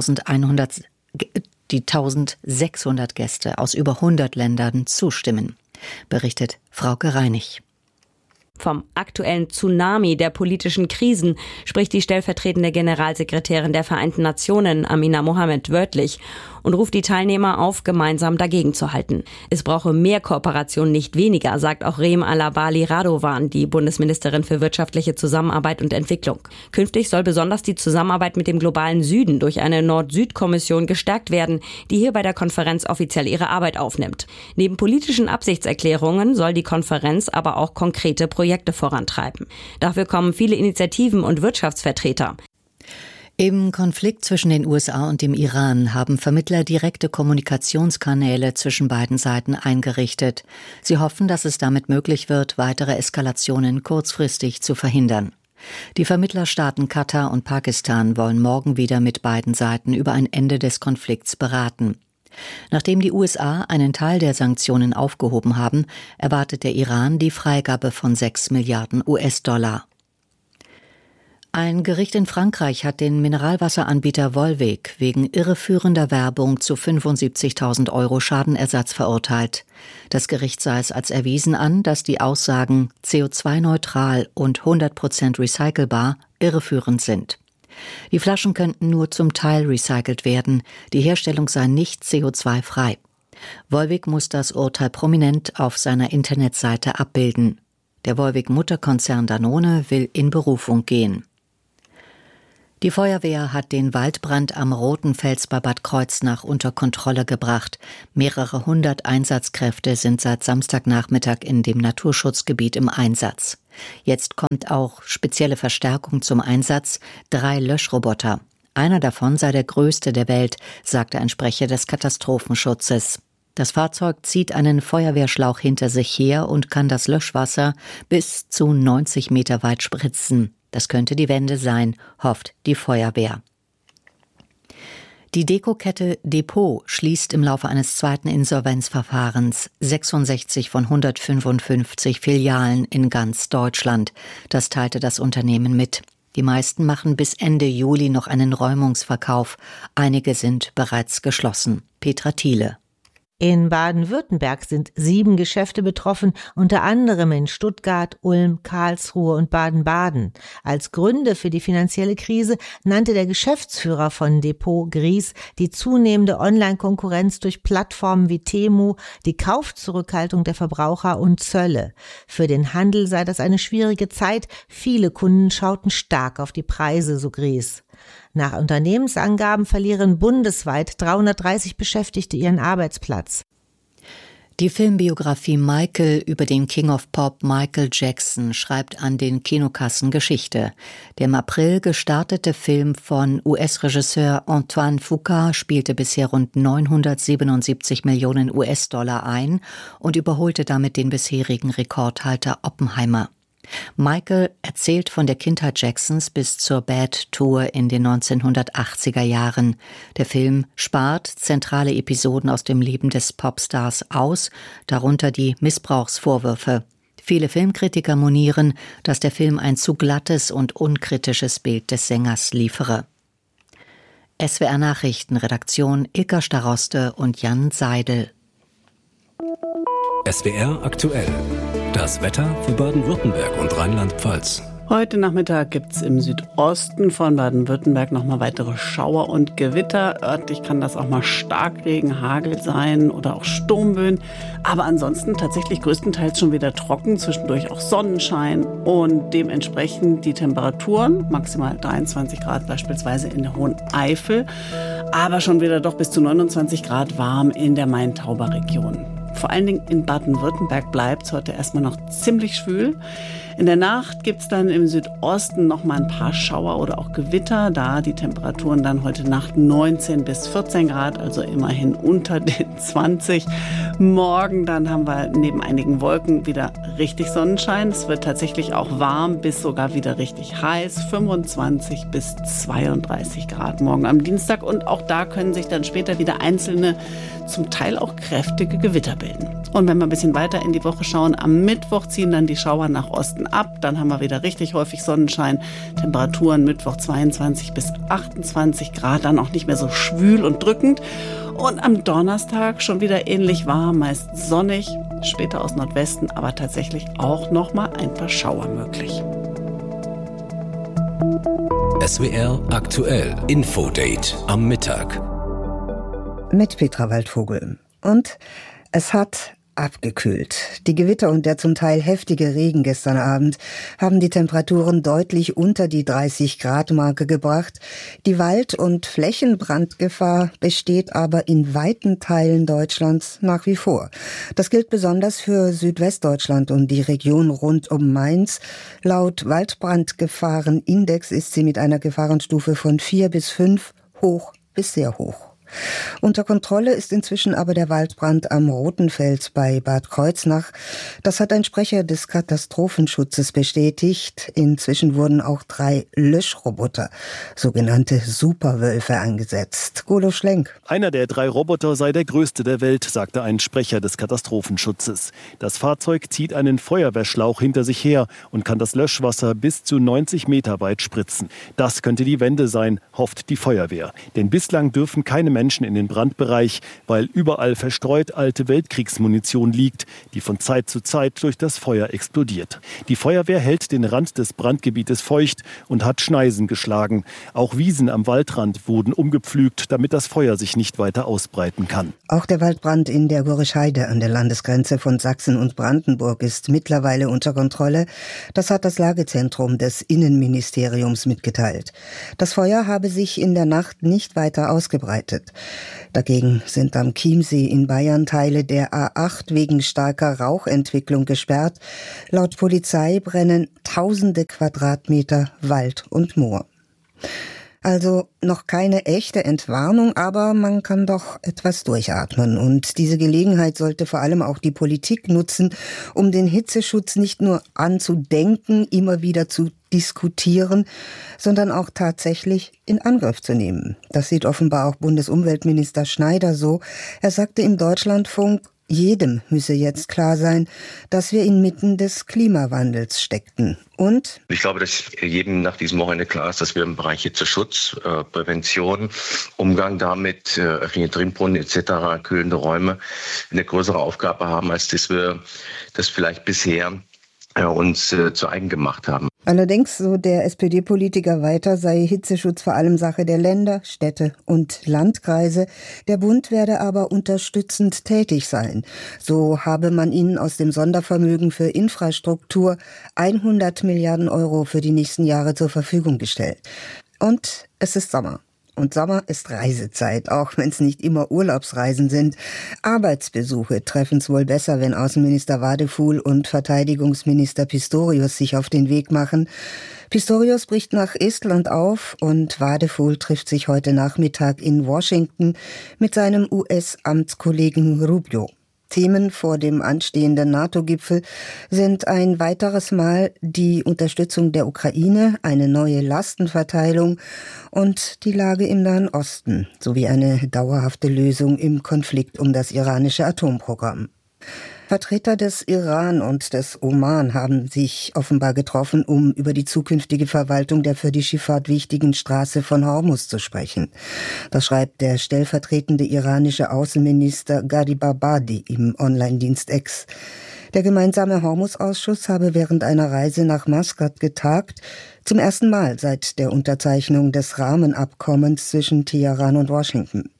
1600 Gäste aus über 100 Ländern zustimmen, berichtet Frauke Reinig. Vom aktuellen Tsunami der politischen Krisen spricht die stellvertretende Generalsekretärin der Vereinten Nationen, Amina Mohammed, wörtlich und ruft die Teilnehmer auf, gemeinsam dagegen zu halten. Es brauche mehr Kooperation, nicht weniger, sagt auch Reem Alabali Radovan, die Bundesministerin für wirtschaftliche Zusammenarbeit und Entwicklung. Künftig soll besonders die Zusammenarbeit mit dem globalen Süden durch eine Nord-Süd-Kommission gestärkt werden, die hier bei der Konferenz offiziell ihre Arbeit aufnimmt. Neben politischen Absichtserklärungen soll die Konferenz aber auch konkrete Projekte vorantreiben. Dafür kommen viele Initiativen und Wirtschaftsvertreter. Im Konflikt zwischen den USA und dem Iran haben Vermittler direkte Kommunikationskanäle zwischen beiden Seiten eingerichtet. Sie hoffen, dass es damit möglich wird, weitere Eskalationen kurzfristig zu verhindern. Die Vermittlerstaaten Katar und Pakistan wollen morgen wieder mit beiden Seiten über ein Ende des Konflikts beraten. Nachdem die USA einen Teil der Sanktionen aufgehoben haben, erwartet der Iran die Freigabe von 6 Milliarden US-Dollar. Ein Gericht in Frankreich hat den Mineralwasseranbieter Volvic wegen irreführender Werbung zu 75.000 € Schadenersatz verurteilt. Das Gericht sah es als erwiesen an, dass die Aussagen CO2-neutral und 100% recycelbar irreführend sind. Die Flaschen könnten nur zum Teil recycelt werden, die Herstellung sei nicht CO2-frei. Volvic muss das Urteil prominent auf seiner Internetseite abbilden. Der Volvic-Mutterkonzern Danone will in Berufung gehen. Die Feuerwehr hat den Waldbrand am Roten Fels bei Bad Kreuznach unter Kontrolle gebracht. Mehrere hundert Einsatzkräfte sind seit Samstagnachmittag in dem Naturschutzgebiet im Einsatz. Jetzt kommt auch spezielle Verstärkung zum Einsatz, 3 Löschroboter. Einer davon sei der größte der Welt, sagte ein Sprecher des Katastrophenschutzes. Das Fahrzeug zieht einen Feuerwehrschlauch hinter sich her und kann das Löschwasser bis zu 90 Meter weit spritzen. Das könnte die Wende sein, hofft die Feuerwehr. Die Dekokette Depot schließt im Laufe eines zweiten Insolvenzverfahrens 66 von 155 Filialen in ganz Deutschland. Das teilte das Unternehmen mit. Die meisten machen bis Ende Juli noch einen Räumungsverkauf. Einige sind bereits geschlossen. Petra Thiele. In Baden-Württemberg sind 7 Geschäfte betroffen, unter anderem in Stuttgart, Ulm, Karlsruhe und Baden-Baden. Als Gründe für die finanzielle Krise nannte der Geschäftsführer von Depot Gries die zunehmende Online-Konkurrenz durch Plattformen wie Temu, die Kaufzurückhaltung der Verbraucher und Zölle. Für den Handel sei das eine schwierige Zeit. Viele Kunden schauten stark auf die Preise, so Gries. Nach Unternehmensangaben verlieren bundesweit 330 Beschäftigte ihren Arbeitsplatz. Die Filmbiografie Michael über den King of Pop Michael Jackson schreibt an den Kinokassen Geschichte. Der im April gestartete Film von US-Regisseur Antoine Fuqua spielte bisher rund 977 Millionen US-Dollar ein und überholte damit den bisherigen Rekordhalter Oppenheimer. Michael erzählt von der Kindheit Jacksons bis zur Bad Tour in den 1980er Jahren. Der Film spart zentrale Episoden aus dem Leben des Popstars aus, darunter die Missbrauchsvorwürfe. Viele Filmkritiker monieren, dass der Film ein zu glattes und unkritisches Bild des Sängers liefere. SWR Nachrichten, Redaktion Ilka Staroste und Jan Seidel. SWR aktuell. Das Wetter für Baden-Württemberg und Rheinland-Pfalz. Heute Nachmittag gibt es im Südosten von Baden-Württemberg nochmal weitere Schauer und Gewitter. Örtlich kann das auch mal Starkregen, Hagel sein oder auch Sturmböen. Aber ansonsten tatsächlich größtenteils schon wieder trocken, zwischendurch auch Sonnenschein und dementsprechend die Temperaturen, maximal 23 Grad beispielsweise in der Hohen Eifel, aber schon wieder doch bis zu 29 Grad warm in der Main-Tauber-Region. Vor allen Dingen in Baden-Württemberg bleibt es heute erstmal noch ziemlich schwül. In der Nacht gibt es dann im Südosten noch mal ein paar Schauer oder auch Gewitter. Da die Temperaturen dann heute Nacht 19 bis 14 Grad, also immerhin unter den 20. Morgen dann haben wir neben einigen Wolken wieder richtig Sonnenschein. Es wird tatsächlich auch warm bis sogar wieder richtig heiß. 25 bis 32 Grad morgen am Dienstag. Und auch da können sich dann später wieder einzelne, zum Teil auch kräftige Gewitter bilden. Und wenn wir ein bisschen weiter in die Woche schauen, am Mittwoch ziehen dann die Schauer nach Osten ab. Dann haben wir wieder richtig häufig Sonnenschein. Temperaturen Mittwoch 22 bis 28 Grad, dann auch nicht mehr so schwül und drückend. Und am Donnerstag schon wieder ähnlich warm, meist sonnig, später aus Nordwesten, aber tatsächlich auch noch mal ein paar Schauer möglich. SWR aktuell Infodate am Mittag. Mit Petra Waldvogel. Und es hat abgekühlt. Die Gewitter und der zum Teil heftige Regen gestern Abend haben die Temperaturen deutlich unter die 30-Grad-Marke gebracht. Die Wald- und Flächenbrandgefahr besteht aber in weiten Teilen Deutschlands nach wie vor. Das gilt besonders für Südwestdeutschland und die Region rund um Mainz. Laut Waldbrandgefahrenindex ist sie mit einer Gefahrenstufe von 4 bis 5 hoch bis sehr hoch. Unter Kontrolle ist inzwischen aber der Waldbrand am Rotenfels bei Bad Kreuznach. Das hat ein Sprecher des Katastrophenschutzes bestätigt. Inzwischen wurden auch 3 Löschroboter, sogenannte Superwölfe, eingesetzt. Golo Schlenk. Einer der 3 Roboter sei der größte der Welt, sagte ein Sprecher des Katastrophenschutzes. Das Fahrzeug zieht einen Feuerwehrschlauch hinter sich her und kann das Löschwasser bis zu 90 Meter weit spritzen. Das könnte die Wende sein, hofft die Feuerwehr. Denn bislang dürfen keine Menschen in den Brandbereich, weil überall verstreut alte Weltkriegsmunition liegt, die von Zeit zu Zeit durch das Feuer explodiert. Die Feuerwehr hält den Rand des Brandgebietes feucht und hat Schneisen geschlagen. Auch Wiesen am Waldrand wurden umgepflügt, damit das Feuer sich nicht weiter ausbreiten kann. Auch der Waldbrand in der Gorisch-Heide an der Landesgrenze von Sachsen und Brandenburg ist mittlerweile unter Kontrolle. Das hat das Lagezentrum des Innenministeriums mitgeteilt. Das Feuer habe sich in der Nacht nicht weiter ausgebreitet. Dagegen sind am Chiemsee in Bayern Teile der A8 wegen starker Rauchentwicklung gesperrt. Laut Polizei brennen tausende Quadratmeter Wald und Moor. Also noch keine echte Entwarnung, aber man kann doch etwas durchatmen. Und diese Gelegenheit sollte vor allem auch die Politik nutzen, um den Hitzeschutz nicht nur anzudenken, immer wieder zu diskutieren, sondern auch tatsächlich in Angriff zu nehmen. Das sieht offenbar auch Bundesumweltminister Schneider so. Er sagte im Deutschlandfunk, jedem müsse jetzt klar sein, dass wir inmitten des Klimawandels steckten. Und? Ich glaube, dass jedem nach diesem Wochenende klar ist, dass wir im Bereich Hitzeschutz, Prävention, Umgang damit, öffentliche Trinkbrunnen etc., kühlende Räume eine größere Aufgabe haben, als dass wir das vielleicht bisher uns zu eigen gemacht haben. Allerdings, so der SPD-Politiker weiter, sei Hitzeschutz vor allem Sache der Länder, Städte und Landkreise. Der Bund werde aber unterstützend tätig sein. So habe man ihnen aus dem Sondervermögen für Infrastruktur 100 Milliarden Euro für die nächsten Jahre zur Verfügung gestellt. Und es ist Sommer. Und Sommer ist Reisezeit, auch wenn es nicht immer Urlaubsreisen sind. Arbeitsbesuche treffen es wohl besser, wenn Außenminister Wadefuhl und Verteidigungsminister Pistorius sich auf den Weg machen. Pistorius bricht nach Estland auf und Wadefuhl trifft sich heute Nachmittag in Washington mit seinem US-Amtskollegen Rubio. Themen vor dem anstehenden NATO-Gipfel sind ein weiteres Mal die Unterstützung der Ukraine, eine neue Lastenverteilung und die Lage im Nahen Osten sowie eine dauerhafte Lösung im Konflikt um das iranische Atomprogramm. Vertreter des Iran und des Oman haben sich offenbar getroffen, um über die zukünftige Verwaltung der für die Schifffahrt wichtigen Straße von Hormuz zu sprechen. Das schreibt der stellvertretende iranische Außenminister Gharibabadi im Online-Dienst X. Der gemeinsame Hormuz-Ausschuss habe während einer Reise nach Maskat getagt, zum ersten Mal seit der Unterzeichnung des Rahmenabkommens zwischen Teheran und Washington.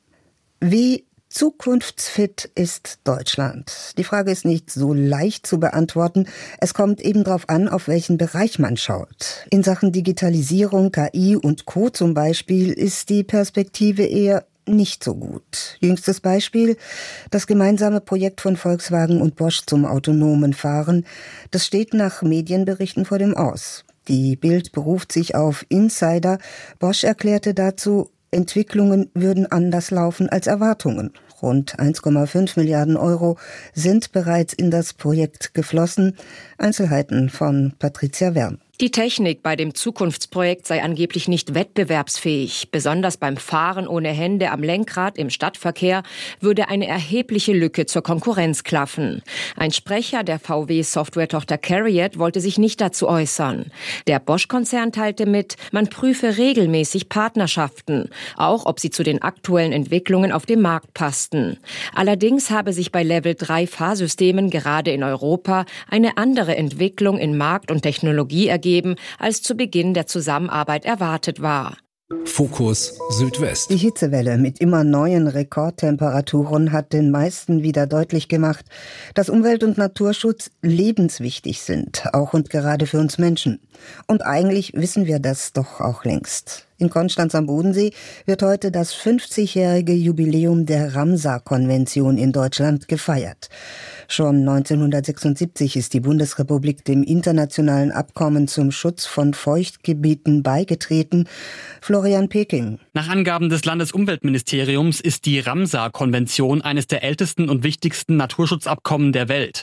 Wie zukunftsfit ist Deutschland? Die Frage ist nicht so leicht zu beantworten. Es kommt eben darauf an, auf welchen Bereich man schaut. In Sachen Digitalisierung, KI und Co. zum Beispiel ist die Perspektive eher nicht so gut. Jüngstes Beispiel, das gemeinsame Projekt von Volkswagen und Bosch zum autonomen Fahren. Das steht nach Medienberichten vor dem Aus. Die Bild beruft sich auf Insider. Bosch erklärte dazu, Entwicklungen würden anders laufen als Erwartungen. Rund 1,5 Milliarden Euro sind bereits in das Projekt geflossen. Einzelheiten von Patricia Wern. Die Technik bei dem Zukunftsprojekt sei angeblich nicht wettbewerbsfähig. Besonders beim Fahren ohne Hände am Lenkrad im Stadtverkehr würde eine erhebliche Lücke zur Konkurrenz klaffen. Ein Sprecher der VW-Software-Tochter CARIAD wollte sich nicht dazu äußern. Der Bosch-Konzern teilte mit, man prüfe regelmäßig Partnerschaften, auch ob sie zu den aktuellen Entwicklungen auf dem Markt passten. Allerdings habe sich bei Level-3-Fahrsystemen gerade in Europa eine andere Entwicklung in Markt und Technologie ergeben, als zu Beginn der Zusammenarbeit erwartet war. Fokus Südwest. Die Hitzewelle mit immer neuen Rekordtemperaturen hat den meisten wieder deutlich gemacht, dass Umwelt- und Naturschutz lebenswichtig sind, auch und gerade für uns Menschen. Und eigentlich wissen wir das doch auch längst. In Konstanz am Bodensee wird heute das 50-jährige Jubiläum der Ramsar-Konvention in Deutschland gefeiert. Schon 1976 ist die Bundesrepublik dem internationalen Abkommen zum Schutz von Feuchtgebieten beigetreten. Florian Peking. Nach Angaben des Landesumweltministeriums ist die Ramsar-Konvention eines der ältesten und wichtigsten Naturschutzabkommen der Welt.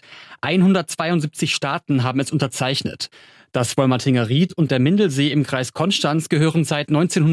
172 Staaten haben es unterzeichnet. Das Wolmertinger Ried und der Mindelsee im Kreis Konstanz gehören seit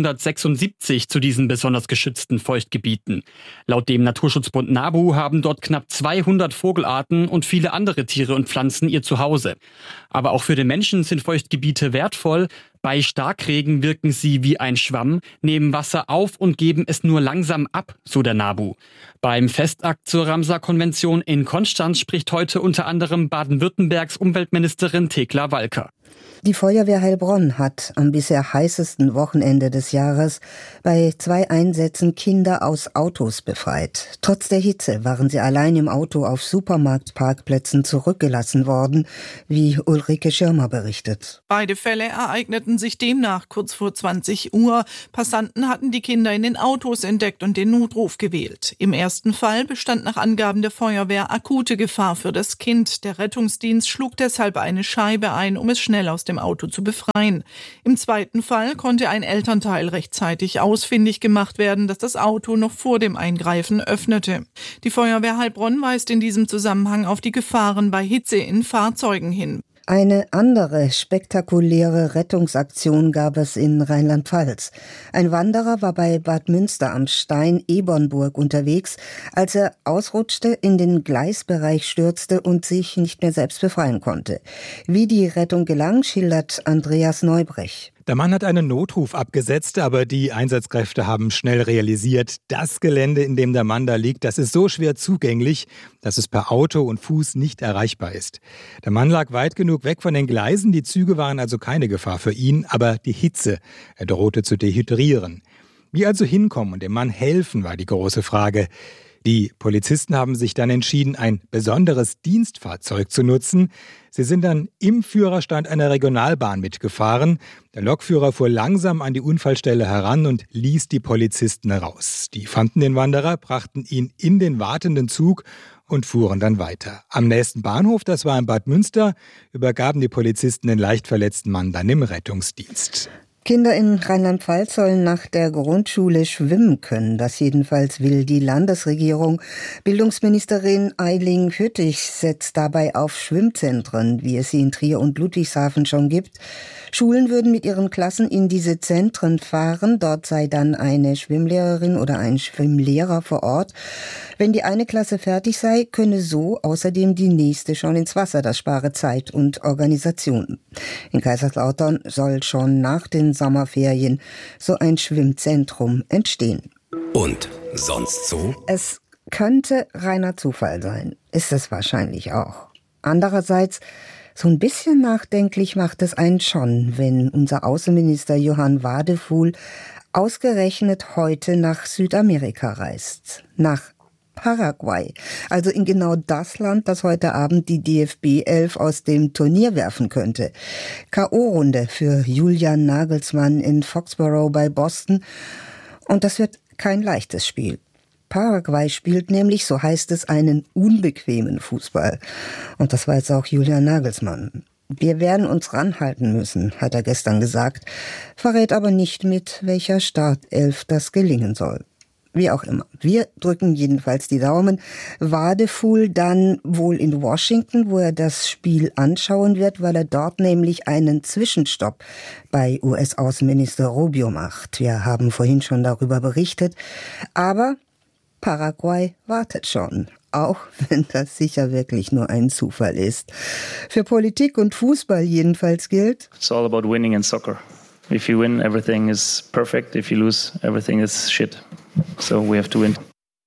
1976 zu diesen besonders geschützten Feuchtgebieten. Laut dem Naturschutzbund NABU haben dort knapp 200 Vogelarten und viele andere Tiere und Pflanzen ihr Zuhause. Aber auch für den Menschen sind Feuchtgebiete wertvoll. Bei Starkregen wirken sie wie ein Schwamm, nehmen Wasser auf und geben es nur langsam ab, so der NABU. Beim Festakt zur Ramsar-Konvention in Konstanz spricht heute unter anderem Baden-Württembergs Umweltministerin Thekla Walker. Die Feuerwehr Heilbronn hat am bisher heißesten Wochenende des Jahres bei 2 Einsätzen Kinder aus Autos befreit. Trotz der Hitze waren sie allein im Auto auf Supermarktparkplätzen zurückgelassen worden, wie Ulrike Schirmer berichtet. Beide Fälle ereigneten sich demnach kurz vor 20 Uhr. Passanten hatten die Kinder in den Autos entdeckt und den Notruf gewählt. Im ersten Fall bestand nach Angaben der Feuerwehr akute Gefahr für das Kind. Der Rettungsdienst schlug deshalb eine Scheibe ein, um es schnell aus dem Auto zu befreien. Im zweiten Fall konnte ein Elternteil rechtzeitig ausfindig gemacht werden, das das Auto noch vor dem Eingreifen öffnete. Die Feuerwehr Heilbronn weist in diesem Zusammenhang auf die Gefahren bei Hitze in Fahrzeugen hin. Eine andere spektakuläre Rettungsaktion gab es in Rheinland-Pfalz. Ein Wanderer war bei Bad Münster am Stein Ebernburg unterwegs, als er ausrutschte, in den Gleisbereich stürzte und sich nicht mehr selbst befreien konnte. Wie die Rettung gelang, schildert Andreas Neubrech. Der Mann hat einen Notruf abgesetzt, aber die Einsatzkräfte haben schnell realisiert, das Gelände, in dem der Mann da liegt, das ist so schwer zugänglich, dass es per Auto und Fuß nicht erreichbar ist. Der Mann lag weit genug weg von den Gleisen, die Züge waren also keine Gefahr für ihn, aber die Hitze, er drohte zu dehydrieren. Wie also hinkommen und dem Mann helfen, war die große Frage. Die Polizisten haben sich dann entschieden, ein besonderes Dienstfahrzeug zu nutzen. Sie sind dann im Führerstand einer Regionalbahn mitgefahren. Der Lokführer fuhr langsam an die Unfallstelle heran und ließ die Polizisten raus. Die fanden den Wanderer, brachten ihn in den wartenden Zug und fuhren dann weiter. Am nächsten Bahnhof, das war in Bad Münster, übergaben die Polizisten den leicht verletzten Mann dann im Rettungsdienst. Kinder in Rheinland-Pfalz sollen nach der Grundschule schwimmen können. Das jedenfalls will die Landesregierung. Bildungsministerin Eiling Hüttich setzt dabei auf Schwimmzentren, wie es sie in Trier und Ludwigshafen schon gibt. Schulen würden mit ihren Klassen in diese Zentren fahren. Dort sei dann eine Schwimmlehrerin oder ein Schwimmlehrer vor Ort. Wenn die eine Klasse fertig sei, könne so außerdem die nächste schon ins Wasser. Das spare Zeit und Organisation. In Kaiserslautern soll schon nach den Sommerferien so ein Schwimmzentrum entstehen. Und sonst so? Es könnte reiner Zufall sein. Ist es wahrscheinlich auch. Andererseits, so ein bisschen nachdenklich macht es einen schon, wenn unser Außenminister Johann Wadefuhl ausgerechnet heute nach Südamerika reist. Nach Paraguay, also in genau das Land, das heute Abend die DFB-11 aus dem Turnier werfen könnte. K.O.-Runde für Julian Nagelsmann in Foxborough bei Boston. Und das wird kein leichtes Spiel. Paraguay spielt nämlich, so heißt es, einen unbequemen Fußball. Und das weiß auch Julian Nagelsmann. Wir werden uns ranhalten müssen, hat er gestern gesagt, verrät aber nicht, mit welcher Startelf das gelingen soll. Wie auch immer. Wir drücken jedenfalls die Daumen. Wadefuhl dann wohl in Washington, wo er das Spiel anschauen wird, weil er dort nämlich einen Zwischenstopp bei US-Außenminister Rubio macht. Wir haben vorhin schon darüber berichtet. Aber Paraguay wartet schon. Auch wenn das sicher wirklich nur ein Zufall ist. Für Politik und Fußball jedenfalls gilt: It's all about winning in soccer. If you win, everything is perfect. If you lose, everything is shit. So we have to win.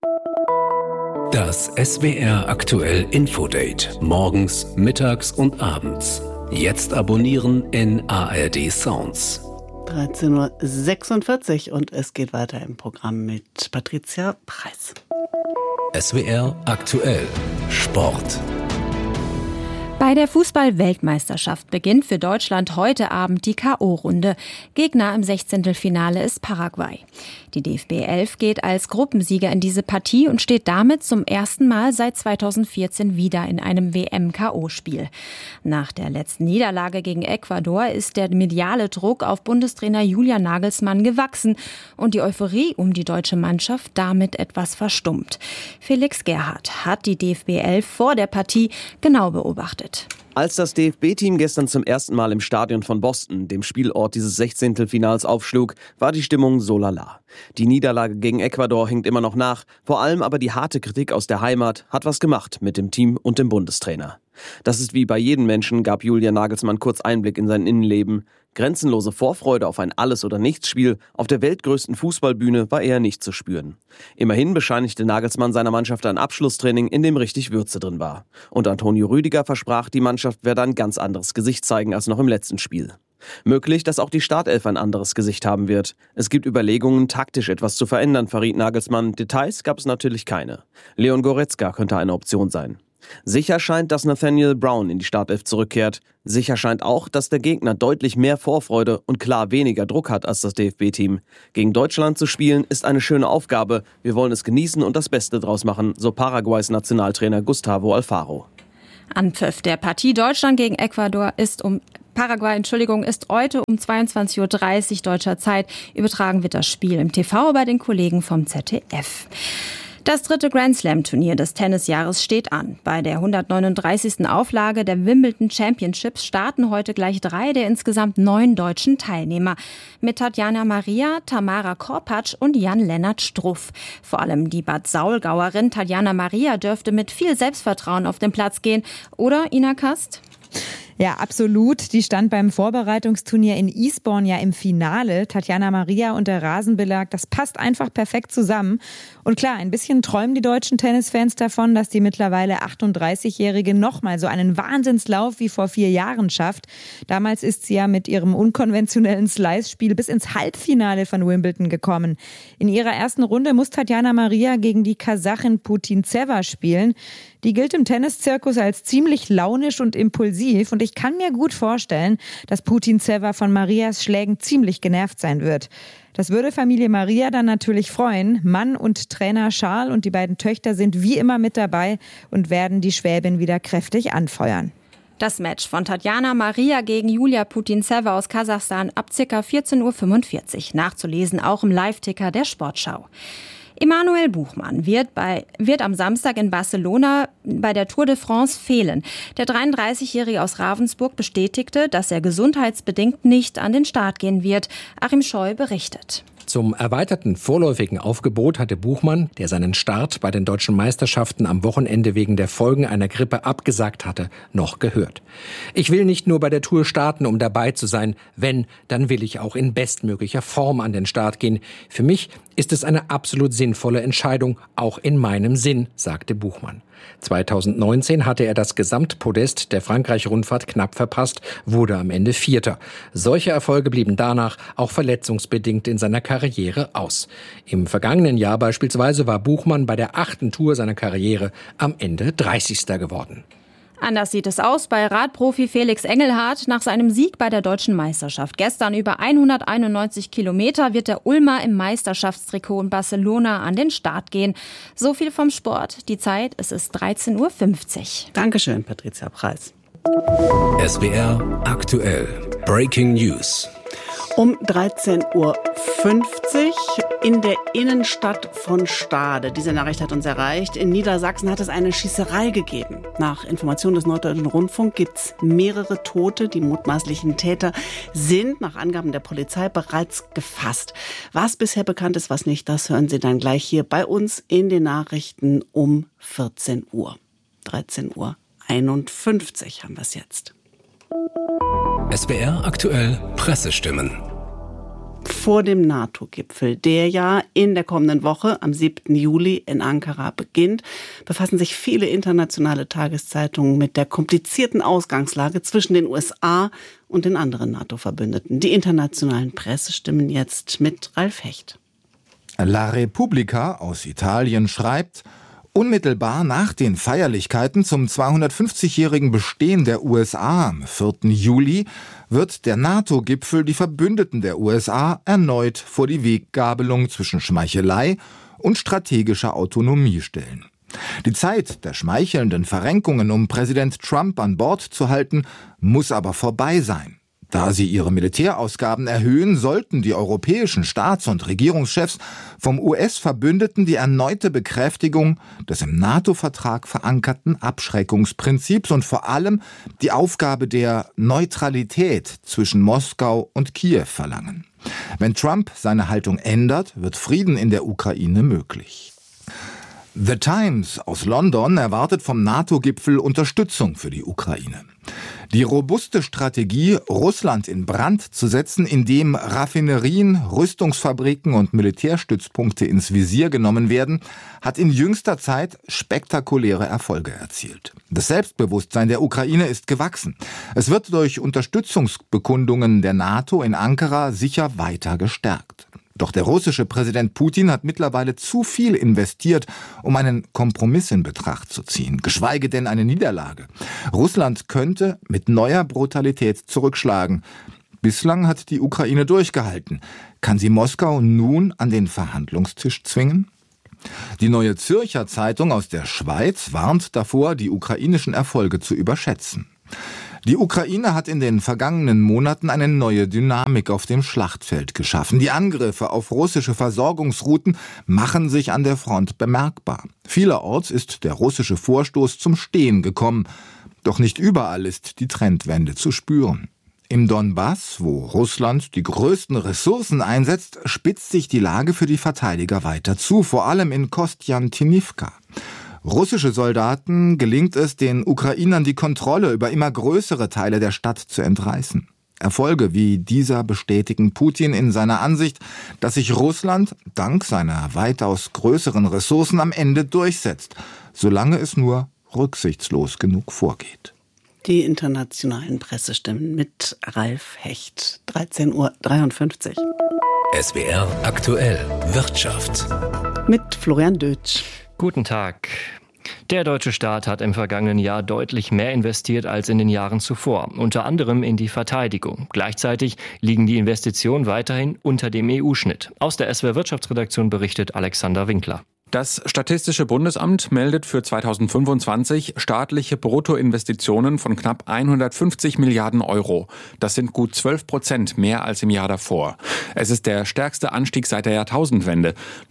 Das SWR aktuell Infodate. Morgens, mittags und abends. Jetzt abonnieren in ARD Sounds. 13.46 Uhr und es geht weiter im Programm mit Patricia Preiss. SWR aktuell Sport. Bei der Fußball-Weltmeisterschaft beginnt für Deutschland heute Abend die K.O.-Runde. Gegner im 16. ist Paraguay. Die DFB 11 geht als Gruppensieger in diese Partie und steht damit zum ersten Mal seit 2014 wieder in einem WM-K.O.-Spiel. Nach der letzten Niederlage gegen Ecuador ist der mediale Druck auf Bundestrainer Julian Nagelsmann gewachsen und die Euphorie um die deutsche Mannschaft damit etwas verstummt. Felix Gerhardt hat die DFB 11 vor der Partie genau beobachtet. Als das DFB-Team gestern zum ersten Mal im Stadion von Boston, dem Spielort dieses 16. aufschlug, war die Stimmung so lala. Die Niederlage gegen Ecuador hinkt immer noch nach, vor allem aber die harte Kritik aus der Heimat hat was gemacht mit dem Team und dem Bundestrainer. Das ist wie bei jedem Menschen, gab Julian Nagelsmann kurz Einblick in sein Innenleben. Grenzenlose Vorfreude auf ein Alles-oder-Nichts-Spiel auf der weltgrößten Fußballbühne war eher nicht zu spüren. Immerhin bescheinigte Nagelsmann seiner Mannschaft ein Abschlusstraining, in dem richtig Würze drin war. Und Antonio Rüdiger versprach, die Mannschaft werde ein ganz anderes Gesicht zeigen als noch im letzten Spiel. Möglich, dass auch die Startelf ein anderes Gesicht haben wird. Es gibt Überlegungen, taktisch etwas zu verändern, verriet Nagelsmann. Details gab es natürlich keine. Leon Goretzka könnte eine Option sein. Sicher scheint, dass Nathaniel Brown in die Startelf zurückkehrt. Sicher scheint auch, dass der Gegner deutlich mehr Vorfreude und klar weniger Druck hat als das DFB-Team. Gegen Deutschland zu spielen ist eine schöne Aufgabe. Wir wollen es genießen und das Beste draus machen, so Paraguays Nationaltrainer Gustavo Alfaro. Anpfiff der Partie Deutschland gegen Ecuador ist heute um 22.30 Uhr deutscher Zeit. Übertragen wird das Spiel im TV bei den Kollegen vom ZDF. Das 3. Grand-Slam-Turnier des Tennisjahres steht an. Bei der 139. Auflage der Wimbledon Championships starten heute gleich 3 der insgesamt 9 deutschen Teilnehmer. Mit Tatjana Maria, Tamara Korpatsch und Jan-Lennart Struff. Vor allem die Bad Saulgauerin Tatjana Maria dürfte mit viel Selbstvertrauen auf den Platz gehen. Oder, Ina Kast? Ja, absolut. Die stand beim Vorbereitungsturnier in Eastbourne ja im Finale. Tatjana Maria und der Rasenbelag, das passt einfach perfekt zusammen. Und klar, ein bisschen träumen die deutschen Tennisfans davon, dass die mittlerweile 38-Jährige nochmal so einen Wahnsinnslauf wie vor 4 Jahren schafft. Damals ist sie ja mit ihrem unkonventionellen Slice-Spiel bis ins Halbfinale von Wimbledon gekommen. In ihrer ersten Runde muss Tatjana Maria gegen die Kasachin Putintseva spielen. Die gilt im Tenniszirkus als ziemlich launisch und impulsiv und ich kann mir gut vorstellen, dass Putintseva von Marias Schlägen ziemlich genervt sein wird. Das würde Familie Maria dann natürlich freuen. Mann und Trainer Charles und die beiden Töchter sind wie immer mit dabei und werden die Schwäbin wieder kräftig anfeuern. Das Match von Tatjana Maria gegen Julia Putintseva aus Kasachstan ab ca. 14.45 Uhr. Nachzulesen auch im Live-Ticker der Sportschau. Emanuel Buchmann wird am Samstag in Barcelona bei der Tour de France fehlen. Der 33-Jährige aus Ravensburg bestätigte, dass er gesundheitsbedingt nicht an den Start gehen wird. Achim Scheu berichtet. Zum erweiterten vorläufigen Aufgebot hatte Buchmann, der seinen Start bei den deutschen Meisterschaften am Wochenende wegen der Folgen einer Grippe abgesagt hatte, noch gehört. Ich will nicht nur bei der Tour starten, um dabei zu sein. Wenn, dann will ich auch in bestmöglicher Form an den Start gehen. Für mich ist es eine absolut sinnvolle Entscheidung, auch in meinem Sinn, sagte Buchmann. 2019 hatte er das Gesamtpodest der Frankreich-Rundfahrt knapp verpasst, wurde am Ende Vierter. Solche Erfolge blieben danach auch verletzungsbedingt in seiner Karriere aus. Im vergangenen Jahr beispielsweise war Buchmann bei der 8. Tour seiner Karriere am Ende 30. geworden. Anders sieht es aus bei Radprofi Felix Engelhardt. Nach seinem Sieg bei der Deutschen Meisterschaft gestern über 191 Kilometer wird der Ulmer im Meisterschaftstrikot in Barcelona an den Start gehen. So viel vom Sport. Die Zeit, es ist 13.50 Uhr. Dankeschön, Patricia Preiss. SWR aktuell. Breaking News. Um 13.50 Uhr in der Innenstadt von Stade. Diese Nachricht hat uns erreicht. In Niedersachsen hat es eine Schießerei gegeben. Nach Informationen des Norddeutschen Rundfunk gibt es mehrere Tote. Die mutmaßlichen Täter sind nach Angaben der Polizei bereits gefasst. Was bisher bekannt ist, was nicht, das hören Sie dann gleich hier bei uns in den Nachrichten um 14 Uhr. 13.51 Uhr haben wir es jetzt. SWR aktuell Pressestimmen. vor dem NATO-Gipfel, der ja in der kommenden Woche am 7. Juli in Ankara beginnt, befassen sich viele internationale Tageszeitungen mit der komplizierten Ausgangslage zwischen den USA und den anderen NATO-Verbündeten. Die internationalen Pressestimmen jetzt mit Ralf Hecht. La Repubblica aus Italien schreibt: Unmittelbar nach den Feierlichkeiten zum 250-jährigen Bestehen der USA am 4. Juli wird der NATO-Gipfel die Verbündeten der USA erneut vor die Weggabelung zwischen Schmeichelei und strategischer Autonomie stellen. Die Zeit der schmeichelnden Verrenkungen, um Präsident Trump an Bord zu halten, muss aber vorbei sein. Da sie ihre Militärausgaben erhöhen, sollten die europäischen Staats- und Regierungschefs vom US-Verbündeten die erneute Bekräftigung des im NATO-Vertrag verankerten Abschreckungsprinzips und vor allem die Aufgabe der Neutralität zwischen Moskau und Kiew verlangen. Wenn Trump seine Haltung ändert, wird Frieden in der Ukraine möglich. The Times aus London erwartet vom NATO-Gipfel Unterstützung für die Ukraine. Die robuste Strategie, Russland in Brand zu setzen, indem Raffinerien, Rüstungsfabriken und Militärstützpunkte ins Visier genommen werden, hat in jüngster Zeit spektakuläre Erfolge erzielt. Das Selbstbewusstsein der Ukraine ist gewachsen. Es wird durch Unterstützungsbekundungen der NATO in Ankara sicher weiter gestärkt. Doch der russische Präsident Putin hat mittlerweile zu viel investiert, um einen Kompromiss in Betracht zu ziehen, geschweige denn eine Niederlage. Russland könnte mit neuer Brutalität zurückschlagen. Bislang hat die Ukraine durchgehalten. Kann sie Moskau nun an den Verhandlungstisch zwingen? Die Neue Zürcher Zeitung aus der Schweiz warnt davor, die ukrainischen Erfolge zu überschätzen. Die Ukraine hat in den vergangenen Monaten eine neue Dynamik auf dem Schlachtfeld geschaffen. Die Angriffe auf russische Versorgungsrouten machen sich an der Front bemerkbar. Vielerorts ist der russische Vorstoß zum Stehen gekommen. Doch nicht überall ist die Trendwende zu spüren. Im Donbass, wo Russland die größten Ressourcen einsetzt, spitzt sich die Lage für die Verteidiger weiter zu, vor allem in Kostjantinivka. Russische Soldaten gelingt es, den Ukrainern die Kontrolle über immer größere Teile der Stadt zu entreißen. Erfolge wie dieser bestätigen Putin in seiner Ansicht, dass sich Russland dank seiner weitaus größeren Ressourcen am Ende durchsetzt, solange es nur rücksichtslos genug vorgeht. Die internationalen Pressestimmen mit Ralf Hecht, 13:53 Uhr. SWR aktuell Wirtschaft. Mit Florian Dötsch. Guten Tag. Der deutsche Staat hat im vergangenen Jahr deutlich mehr investiert als in den Jahren zuvor, unter anderem in die Verteidigung. Gleichzeitig liegen die Investitionen weiterhin unter dem EU-Schnitt. Aus der SWR Wirtschaftsredaktion berichtet Alexander Winkler. Das Statistische Bundesamt meldet für 2025 staatliche Bruttoinvestitionen von knapp 150 Milliarden Euro. Das sind gut 12% mehr als im Jahr davor. Es ist der stärkste Anstieg seit der Jahrtausendwende.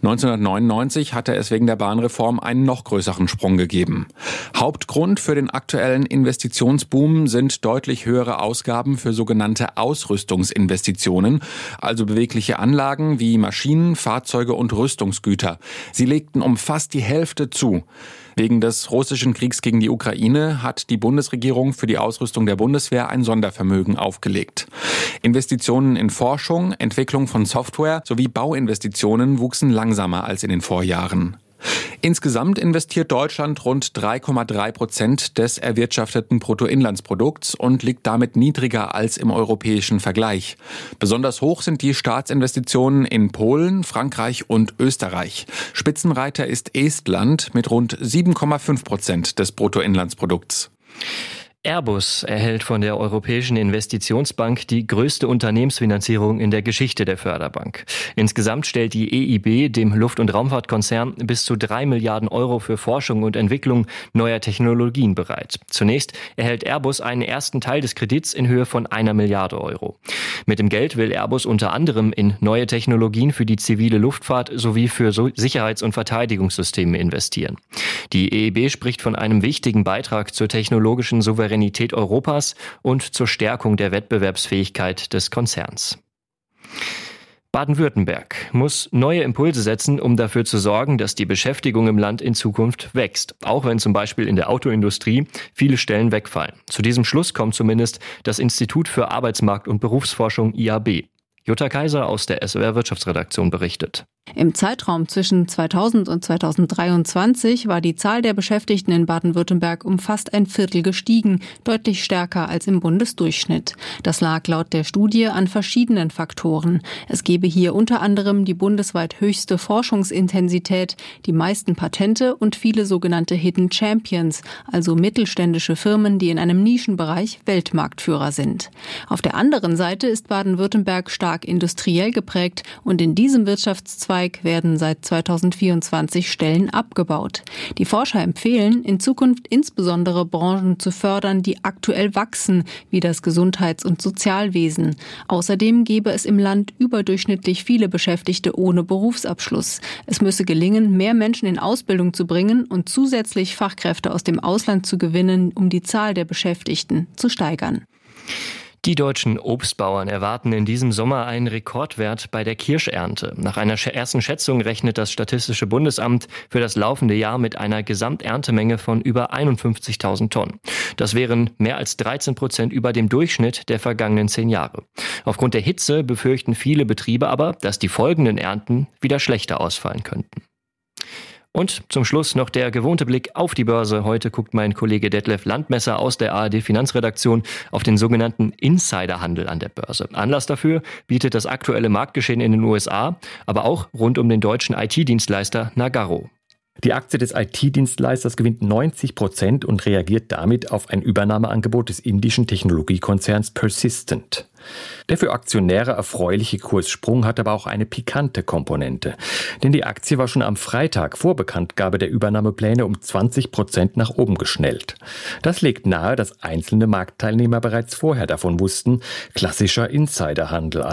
1999 hatte es wegen der Bahnreform einen noch größeren Sprung gegeben. Hauptgrund für den aktuellen Investitionsboom sind deutlich höhere Ausgaben für sogenannte Ausrüstungsinvestitionen, also bewegliche Anlagen wie Maschinen, Fahrzeuge und Rüstungsgüter. Sie legten um fast die Hälfte zu. Wegen des russischen Kriegs gegen die Ukraine hat die Bundesregierung für die Ausrüstung der Bundeswehr ein Sondervermögen aufgelegt. Investitionen in Forschung, Entwicklung von Software sowie Bauinvestitionen wuchsen langsamer als in den Vorjahren. Insgesamt investiert Deutschland rund 3,3% des erwirtschafteten Bruttoinlandsprodukts und liegt damit niedriger als im europäischen Vergleich. Besonders hoch sind die Staatsinvestitionen in Polen, Frankreich und Österreich. Spitzenreiter ist Estland mit rund 7,5% des Bruttoinlandsprodukts. Airbus erhält von der Europäischen Investitionsbank die größte Unternehmensfinanzierung in der Geschichte der Förderbank. Insgesamt stellt die EIB dem Luft- und Raumfahrtkonzern bis zu 3 Milliarden Euro für Forschung und Entwicklung neuer Technologien bereit. Zunächst erhält Airbus einen ersten Teil des Kredits in Höhe von 1 Milliarde Euro. Mit dem Geld will Airbus unter anderem in neue Technologien für die zivile Luftfahrt sowie für Sicherheits- und Verteidigungssysteme investieren. Die EIB spricht von einem wichtigen Beitrag zur technologischen Souveränität Europas und zur Stärkung der Wettbewerbsfähigkeit des Konzerns. Baden-Württemberg muss neue Impulse setzen, um dafür zu sorgen, dass die Beschäftigung im Land in Zukunft wächst, auch wenn zum Beispiel in der Autoindustrie viele Stellen wegfallen. Zu diesem Schluss kommt zumindest das Institut für Arbeitsmarkt- und Berufsforschung IAB. Jutta Kaiser aus der SWR Wirtschaftsredaktion berichtet. Im Zeitraum zwischen 2000 und 2023 war die Zahl der Beschäftigten in Baden-Württemberg um fast ein Viertel gestiegen, deutlich stärker als im Bundesdurchschnitt. Das lag laut der Studie an verschiedenen Faktoren. Es gebe hier unter anderem die bundesweit höchste Forschungsintensität, die meisten Patente und viele sogenannte Hidden Champions, also mittelständische Firmen, die in einem Nischenbereich Weltmarktführer sind. Auf der anderen Seite ist Baden-Württemberg stark industriell geprägt und in diesem Wirtschaftszweig werden seit 2024 Stellen abgebaut. Die Forscher empfehlen, in Zukunft insbesondere Branchen zu fördern, die aktuell wachsen, wie das Gesundheits- und Sozialwesen. Außerdem gäbe es im Land überdurchschnittlich viele Beschäftigte ohne Berufsabschluss. Es müsse gelingen, mehr Menschen in Ausbildung zu bringen und zusätzlich Fachkräfte aus dem Ausland zu gewinnen, um die Zahl der Beschäftigten zu steigern. Die deutschen Obstbauern erwarten in diesem Sommer einen Rekordwert bei der Kirschernte. Nach einer ersten Schätzung rechnet das Statistische Bundesamt für das laufende Jahr mit einer Gesamterntemenge von über 51.000 Tonnen. Das wären mehr als 13% über dem Durchschnitt der vergangenen 10 Jahre. Aufgrund der Hitze befürchten viele Betriebe aber, dass die folgenden Ernten wieder schlechter ausfallen könnten. Und zum Schluss noch der gewohnte Blick auf die Börse. Heute guckt mein Kollege Detlef Landmesser aus der ARD Finanzredaktion auf den sogenannten Insiderhandel an der Börse. Anlass dafür bietet das aktuelle Marktgeschehen in den USA, aber auch rund um den deutschen IT-Dienstleister Nagarro. Die Aktie des IT-Dienstleisters gewinnt 90% und reagiert damit auf ein Übernahmeangebot des indischen Technologiekonzerns Persistent. Der für Aktionäre erfreuliche Kurssprung hat aber auch eine pikante Komponente. Denn die Aktie war schon am Freitag vor Bekanntgabe der Übernahmepläne um 20% nach oben geschnellt. Das legt nahe, dass einzelne Marktteilnehmer bereits vorher davon wussten. Klassischer Insiderhandel